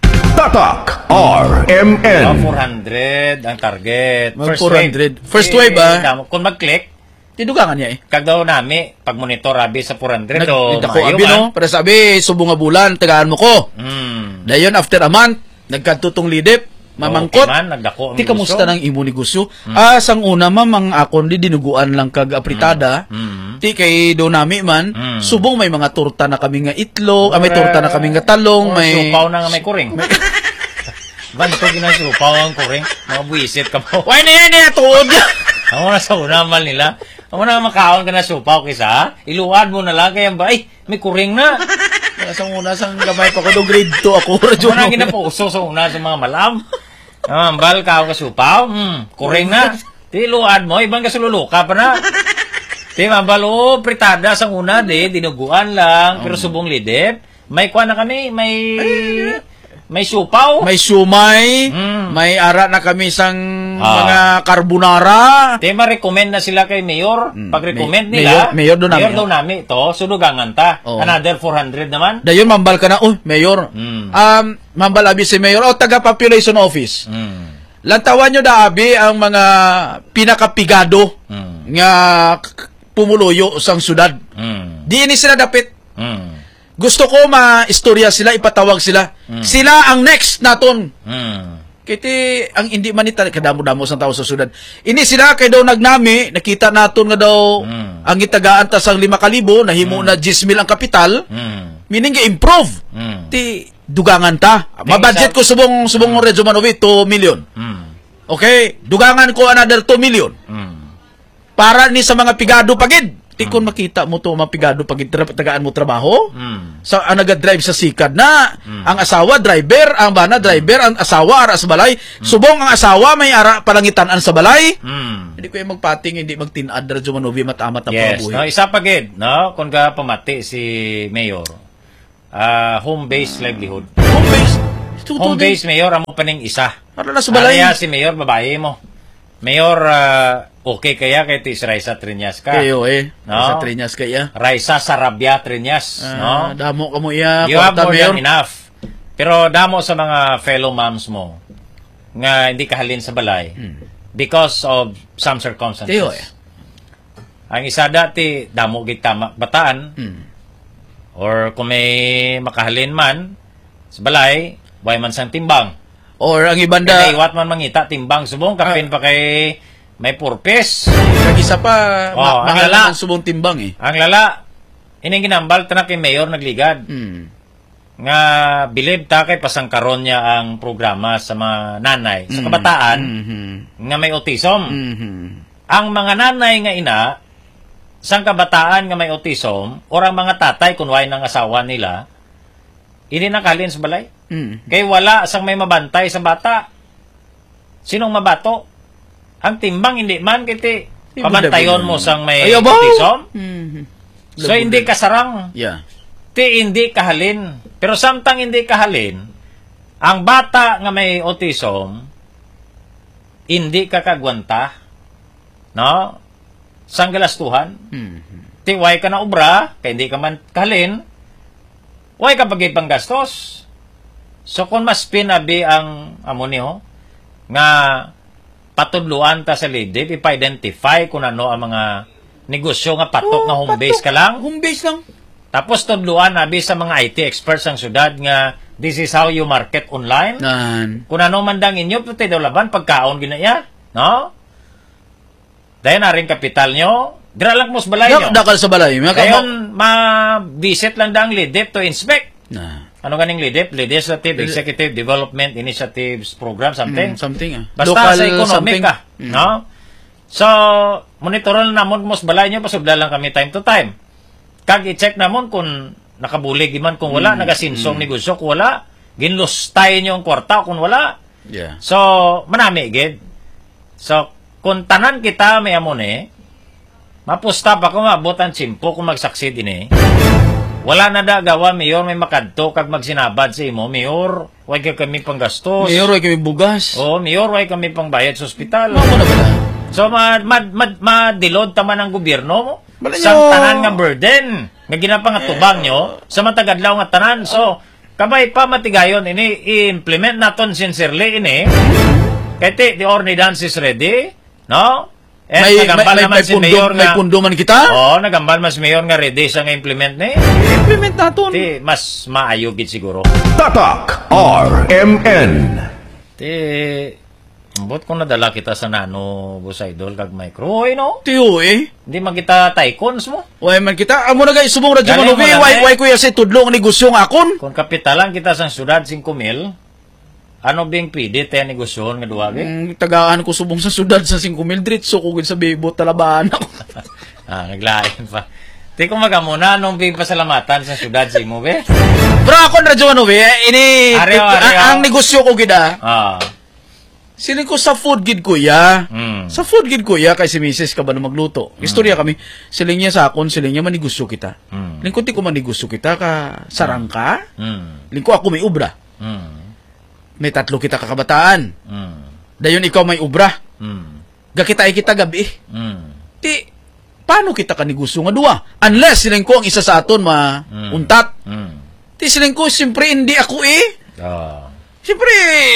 Tatak R M Oh, N. four hundred ang target. Mag First four hundred. wave. First Eh, wave, ah. damo- Kung mag-click, Tidugangan niya eh. kag daw nami, pag monitor abi sa four hundred, Nag, o ako maayo abi man. no, para sabi, subong nga bulan, tagaan mo ko. Hmm. Dayon after a month, nagkatutong lidip, mamangkot. Okay man, nagdako ang Ti kamusta negosyo. nang imo negosyo? Ah, sang una mamang akon di dinuguan lang kag apritada. Mm. Ti kay do nami man, Mm. subong may mga torta na kami nga itlog, ah, may torta na kami nga talong, Oh, may supaw na nga may kuring. Banto ginasupaw ang kuring. Mga buwisit ka po. Why na yan eh, tuod. Ako na sa una mal nila. Ako na makaon ka na supaw kisa, ha? Iluwad mo na lang kaya ba, ay, may kuring na. Sang una sang gamay pa ko do grade two ako radyo. Ako na ginapuso sa una sa mga malam. Ah, ambal ka ka supaw. Hmm, kuring na. Di iluwad mo, ibang kasululuka pa na. Di mambal, oh, pritada sa una, di, dinuguan lang, pero subong lidip. May kuha na kami, may... May supaw. May sumay, Mm. may ara na kami sang Ah. mga carbonara. Di ma-recommend na sila kay Mayor. Pag-recommend May- nila, Mayor- Mayor daw namin. Mayor daw namin ito, sunugangan ta. Oo. Another four hundred naman. Dayon mambal ka na, oh, mayor. Mm. Um, mambal abi si mayor, oh, taga population office. Mm. Lantawan nyo na abi ang mga pinakapigado Mm. nga k- pumuluyo sang syudad. Mm. Di ini sila dapit. Mm. Gusto ko ma-istorya sila, ipatawag sila. Sila ang next naton. Mm. Kiti ang hindi manita kadamo-damo sang tao sa syudad. Ini sila kay daw nagnami, nakita naton nga daw Mm. ang gitagaan ta sang lima kalibo, nahimo na ten mil ang kapital, Mm. meaning ga-improve. Mm. Ti dugangan ta. Mabudget ko subong subong Redjo Manovi two million. Mm. Okay, dugangan ko another two million. Mm. Para ni sa mga pigado pagid. Di kun makita mo to mga pigado pagid tra- tagaan mo trabaho. Mm. Sa ang naga-drive sa sikad na, Mm. ang asawa driver, ang bana driver, ang asawa ara sa balay. Subong ang asawa may ara palangitan-an sa balay. Mm. Hindi ko yung magpating, hindi magtinad Radyo Manovi matamat ang Yes, pangbuhi. no, isa pa gid, no, kung ka pamati si Mayor. Ah, home-based livelihood. Home base. Ito, Home-based Mayor amo paning isa. Para na sa balay. Ano si Mayor babae mo? Mayor, ah, okay kaya kay tis Raisa Triñas ka? Kayo eh. No? Sa Triñas kaya. Raisa Sarabia Triñas, Ah, no? damo ka mo iya. You have kwarta, more Mayor. than enough. Pero damo sa mga fellow moms mo nga hindi ka halin sa balay because of some circumstances. Tiyo eh. Ang isa dati, damo gid tama bataan, Hmm. or kung may makahalin man sa balay, way man sang timbang. Or ang ibanda, Kaya iwat man mangita timbang subong kapin pa kay may purpose. kag-isa pa, Oh, ma- ang mahal lala. ng subong timbang eh. Ang lala, ining ginambal ta na kay Mayor nagligad. Hmm. Nga bilib ta kay pasangkaron niya ang programa sa mga nanay sa kabataan Mhm. nga may autism. Mhm. Ang mga nanay nga ina sang kabataan nga may autism or ang mga tatay kunway ng asawa nila hindi nakalin sa balay. Mhm. Kay wala sang may mabantay sa bata. Sinong mabato? Ang timbang hindi man kiti pamantayon mo sang may Ayaw ba? autism. Mhm. So hindi kasarang. Yeah. Ti hindi kahalin. Pero samtang hindi kahalin, ang bata nga may autism, hindi kakagwanta, no? Sang galastuhan. Mhm. Ti way ka na ubra, kaya hindi ka man kahalin, way ka pagay panggastos. So kung mas pinabi ang amo niyo, nga patudluan ta sa lidib, ipa-identify kung ano ang mga negosyo nga patok nga home base ka lang. Home base lang. Tapos tudluan nabi sa mga I T experts ang syudad nga this is how you market online. Nan. Kung ano man dang inyo, pati daw laban, pagkaon ginaya. No? Dahil na rin kapital nyo, dira lang mo sa balay nyo. Dak dakal sa balay. Mga kamo. Dayon, ma-visit lang dang lidip to inspect. Na. Ano ganing lidip? Legislative, Executive Development Initiatives Program, something. Mm, something ah. Basta Local sa economic something. ka. Mm. No? So, monitoran namon mo sa balay nyo, pasubla lang kami time to time. Kag i-check namon kung nakabulig man, kung wala, nagasinsong negosyo, kung wala, ginlustay nyo ang kwarta, kung wala. Yeah. So, manami, gid. So, kung tanan kita may amon eh, mapusta pa ko maabot ang tsimpo kung magsaksid ini. Wala na da gawa, Mayor, may makadto kag magsinabad sa imo, Mayor, way ka kami panggastos. Mayor, ay kami bugas. Oo, Mayor, way kami pangbayad sa ospital. Ano na ba? So, ma, ma, ma, ma-dilod taman ang gobyerno mo. Bala Sa nyo. tanan nga burden. Nga ginapang nga tubang nyo, sa matagadlaw nga tanan. So, kabay pa matigayon, ini, i-implement naton sincerely, ini. Kaya ti, the ordinance is ready. No? And May, may, nagambal may, naman may, si pundo, Mayor may nga. pundo man kita? Oo, nagambal mas Mayor nga ready sa nga implement ni. Implement naton. Ti, mas maayugid siguro. Tatak R M N. Ti, ambot ko nadala kita sa nano, Boss Idol, kag micro, oy, no? Tiyo eh. Hindi man kita tycoons mo. Way man kita. Amo na guys, subong Radyo Galing mo Manovi. lang, Way, eh. way kuya si tudlo ang negosyo ng akon. Kung kapitalan kita sa syudad five mil, ano bing pwede tayo negosyon nga duwag eh? Ang tagaan ko subong sa sudad sa five mil dritso ko gid sa bibot talabaan ako. Ah, naglain pa. Di ko magamuna, anong bing pasalamatan sa syudad si mo, be? Pero ako Radyo Manovi, eh, ini Areo, ang- areo. ang negosyo ko gid ah. Ah, Siling ko sa food gid kuya. mm. Sa food gid kuya kay si Missus ka ba na magluto. Istorya kami. Siling niya sa akon, siling niya manigusyo kita. Mm. Lingkod ti ko manigusyo kita ka sarang ka. Mm. Lingko ako may ubra. Mm. May tatlo kita kakabataan. Mm. Dayon ikaw may ubra. Mm. Gakita ay kita gabi. Mm. Ti paano kita kanigusyo nga duwa? Unless siling ko ang isa sa aton ma Mm. untat. Mm. Ti siling ko siyempre hindi ako eh. Ah. Siyempre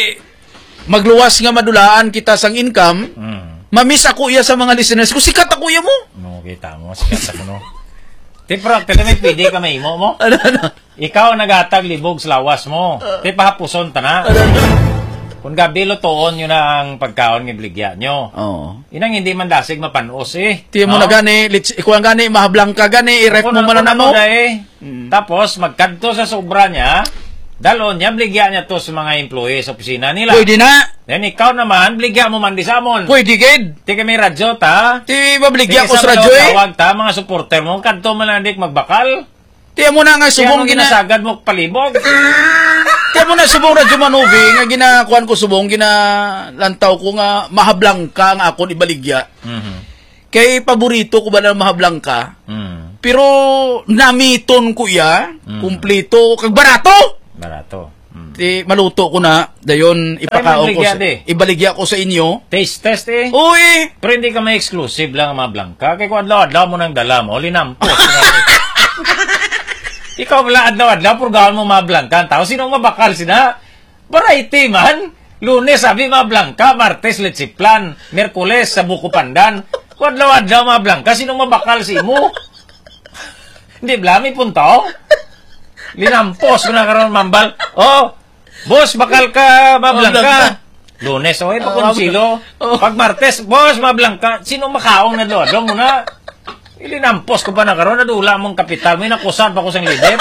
magluwas nga madulaan kita sang income. Mm. Mamiss ako iya sa mga listeners ko. Sikat ako iya mo. No, kita mo, sikat ako, no? Ti, pero, kaya may pwede ka may imo mo? Ano, ano? Ikaw nagatag libog sa lawas mo. Ti, pahapuson ta na. Ano, ano? Kung gabi lutoon yun na ang pagkaon ng bligya nyo. Oo. Inang hindi man dasig mapanos eh. Tiyan mo na gani, lits, ikaw ang gani, mahablang ka gani, i-ref mo man na mo. Eh. Tapos, magkadto sa sobra niya, Dalon niya, bligyan niya to sa mga employee sa opisina nila. Pwede na. Then ikaw naman, bligyan mo man di sa amon. Pwede, gid. Di kami radyo, ta. Ti mabligya ko Di sa radyo eh. tawag ta, mga supporter mo, kanto man lang dik magbakal. Ti mo na nga Kaya subong mo gina. ginasagad mo palibog. Ti mo na subong radyo manuvi nga ginakuan ko subong gina lantaw ko nga mahablang ka nga ako ibaligya. Mhm. Kay paborito ko ba na mahablang ka? Mm. Pero namiton ko ya, Mm. kumpleto, kag barato. Barato. Mm. Ti maluto ko na, dayon ipakaon ko maligya, sa, di. ibaligya ko sa inyo. Taste test eh. Uy, Pero hindi ka may exclusive lang ang mga blangka. Kaya kung adlaw-adlaw mo nang dala mo, linampos. Ikaw wala adlaw-adlaw, purgawan mo mga blangka. Ang tao, sinong mabakal sina? Variety man. Lunes, sabi mga blangka. Martes, lechiplan. Merkules, sa buko pandan. Kung adlaw-adlaw mga blangka, sinong mabakal si mo? Hindi, blami punto. Linampos ko na karoon mambal. Oh, boss, bakal ka mga blangka. Lunes, okay, pakonsilo. Pag Martes, boss, mga blangka. Sinong makaong na doon? Doon muna. Ilinampos ko pa na karoon. Nadula mong kapital. May nakusan pa ko sa lidip.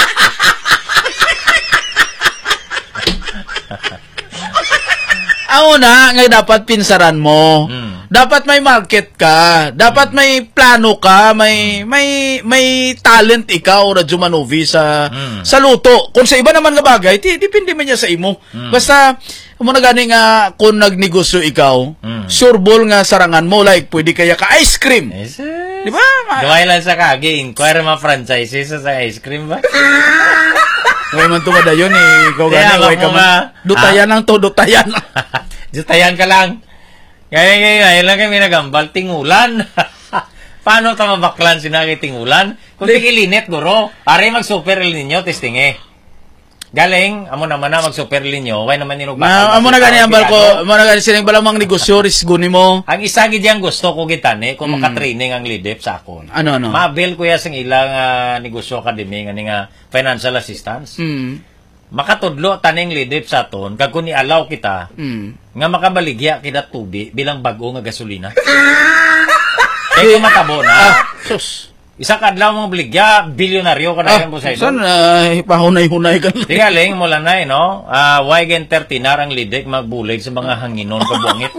ako na nga dapat pinsaran mo. Hmm. Dapat may market ka, dapat may plano ka, may may may talent ikaw Radyo Manovi sa Hmm. sa luto. Kung sa iba naman nga bagay, di, depende man niya sa imo. Basta mo na gani nga kung nagnegosyo ikaw, Hmm. sureball nga sarangan mo like pwede kaya ka ice cream. Yes, Di ba? Ma- Gawai lang sa kagi, inquire mga franchises sa ice cream ba? Way man tumada yun eh. Ikaw Kaya gani, way ka ako man. nga- Dutayan lang to, dutayan. Jutayan ka lang. Kaya ngayon, ngayon lang kami nagambal, tingulan. Paano ta mabaklan sinagi tingulan? Kung tigilinit, guro. Pare mag-super el ninyo, testing eh. Galing, amo naman na mag-super el ninyo, kaya naman nino Ma, amo na gani ambal ko, amo na gani sining balamang negosyo ris guni mo. Ang isa gid yang gusto ko gitani kung Mm. maka-training ang lidip sa akon. Ano ano? Mabil ko ya sang ilang ah, negosyo academy nga nga financial assistance. Mm. Makatudlo taning lidip sa aton kag kun i-allow kita Mm. nga makabaligya kita tubi bilang bago nga gasolina. Kaya kung matabo na, Ah, sus. isa ka adlaw mong baligya, bilyonaryo ka na yan po sa ito. Saan uh, pahunay-hunay ka lang. Tigaling mo lang na eh, no? Uh, Wigen thirty-nar ang lidik magbulig sa mga hanginon kabuangit.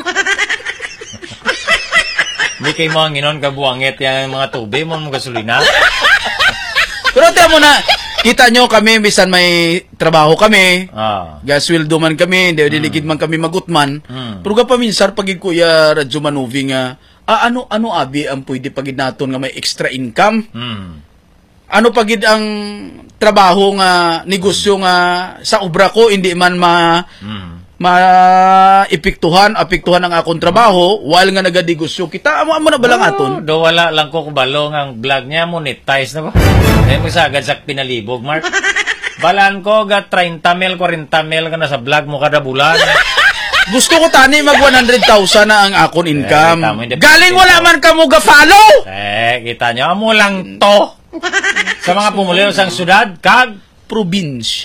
Hindi kayo mga hanginon kabuangit yung mga tubi mo mga gasolina. Pero tiyan mo na, kita nyo kami, bisan may trabaho kami, Ah. gasweldo man kami, hindi diligid man kami magutman, Hmm. pero ka paminsan, pagid kuya Radyo Manovi nga, ah, ano, ano abi ang pwede pagid naton nga may extra income? Hmm. Ano pagid ang trabaho nga, negosyo nga, sa obra ko, hindi man ma, Hmm. ma-epektuhan, apektuhan ang akong trabaho, while nga nagadegosyo kita, amo amo na balang aton? Oh, do wala lang ko kubalong ang vlog niya, monetize na ba? Eh, masagad sa pinalibog, Mark. Balan ko, ga thirty mil, forty mil ka na sa vlog mo kada bulan. Gusto ko tani mag one hundred thousand na ang akong income. Eh, tama, hindi- Galing wala man ka mo ga-follow. Eh, kita nyo, amo lang to. Sa mga pumuliro sa syudad, kag, Probinsya.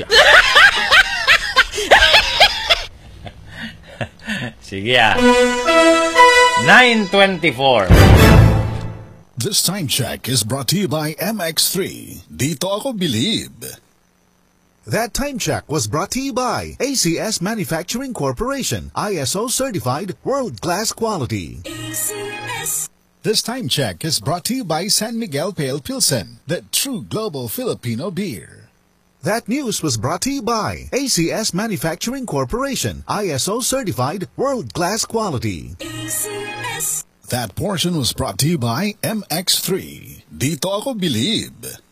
sige ah. nine twenty-four. This time check is brought to you by M X three. Dito ako believe. That time check was brought to you by A C S Manufacturing Corporation, I S O certified world-class quality. This time check is brought to you by San Miguel Pale Pilsen, the true global Filipino beer. That news was brought to you by A C S Manufacturing Corporation, I S O certified world-class quality. That portion was brought to you by M X three. Dito ako believe.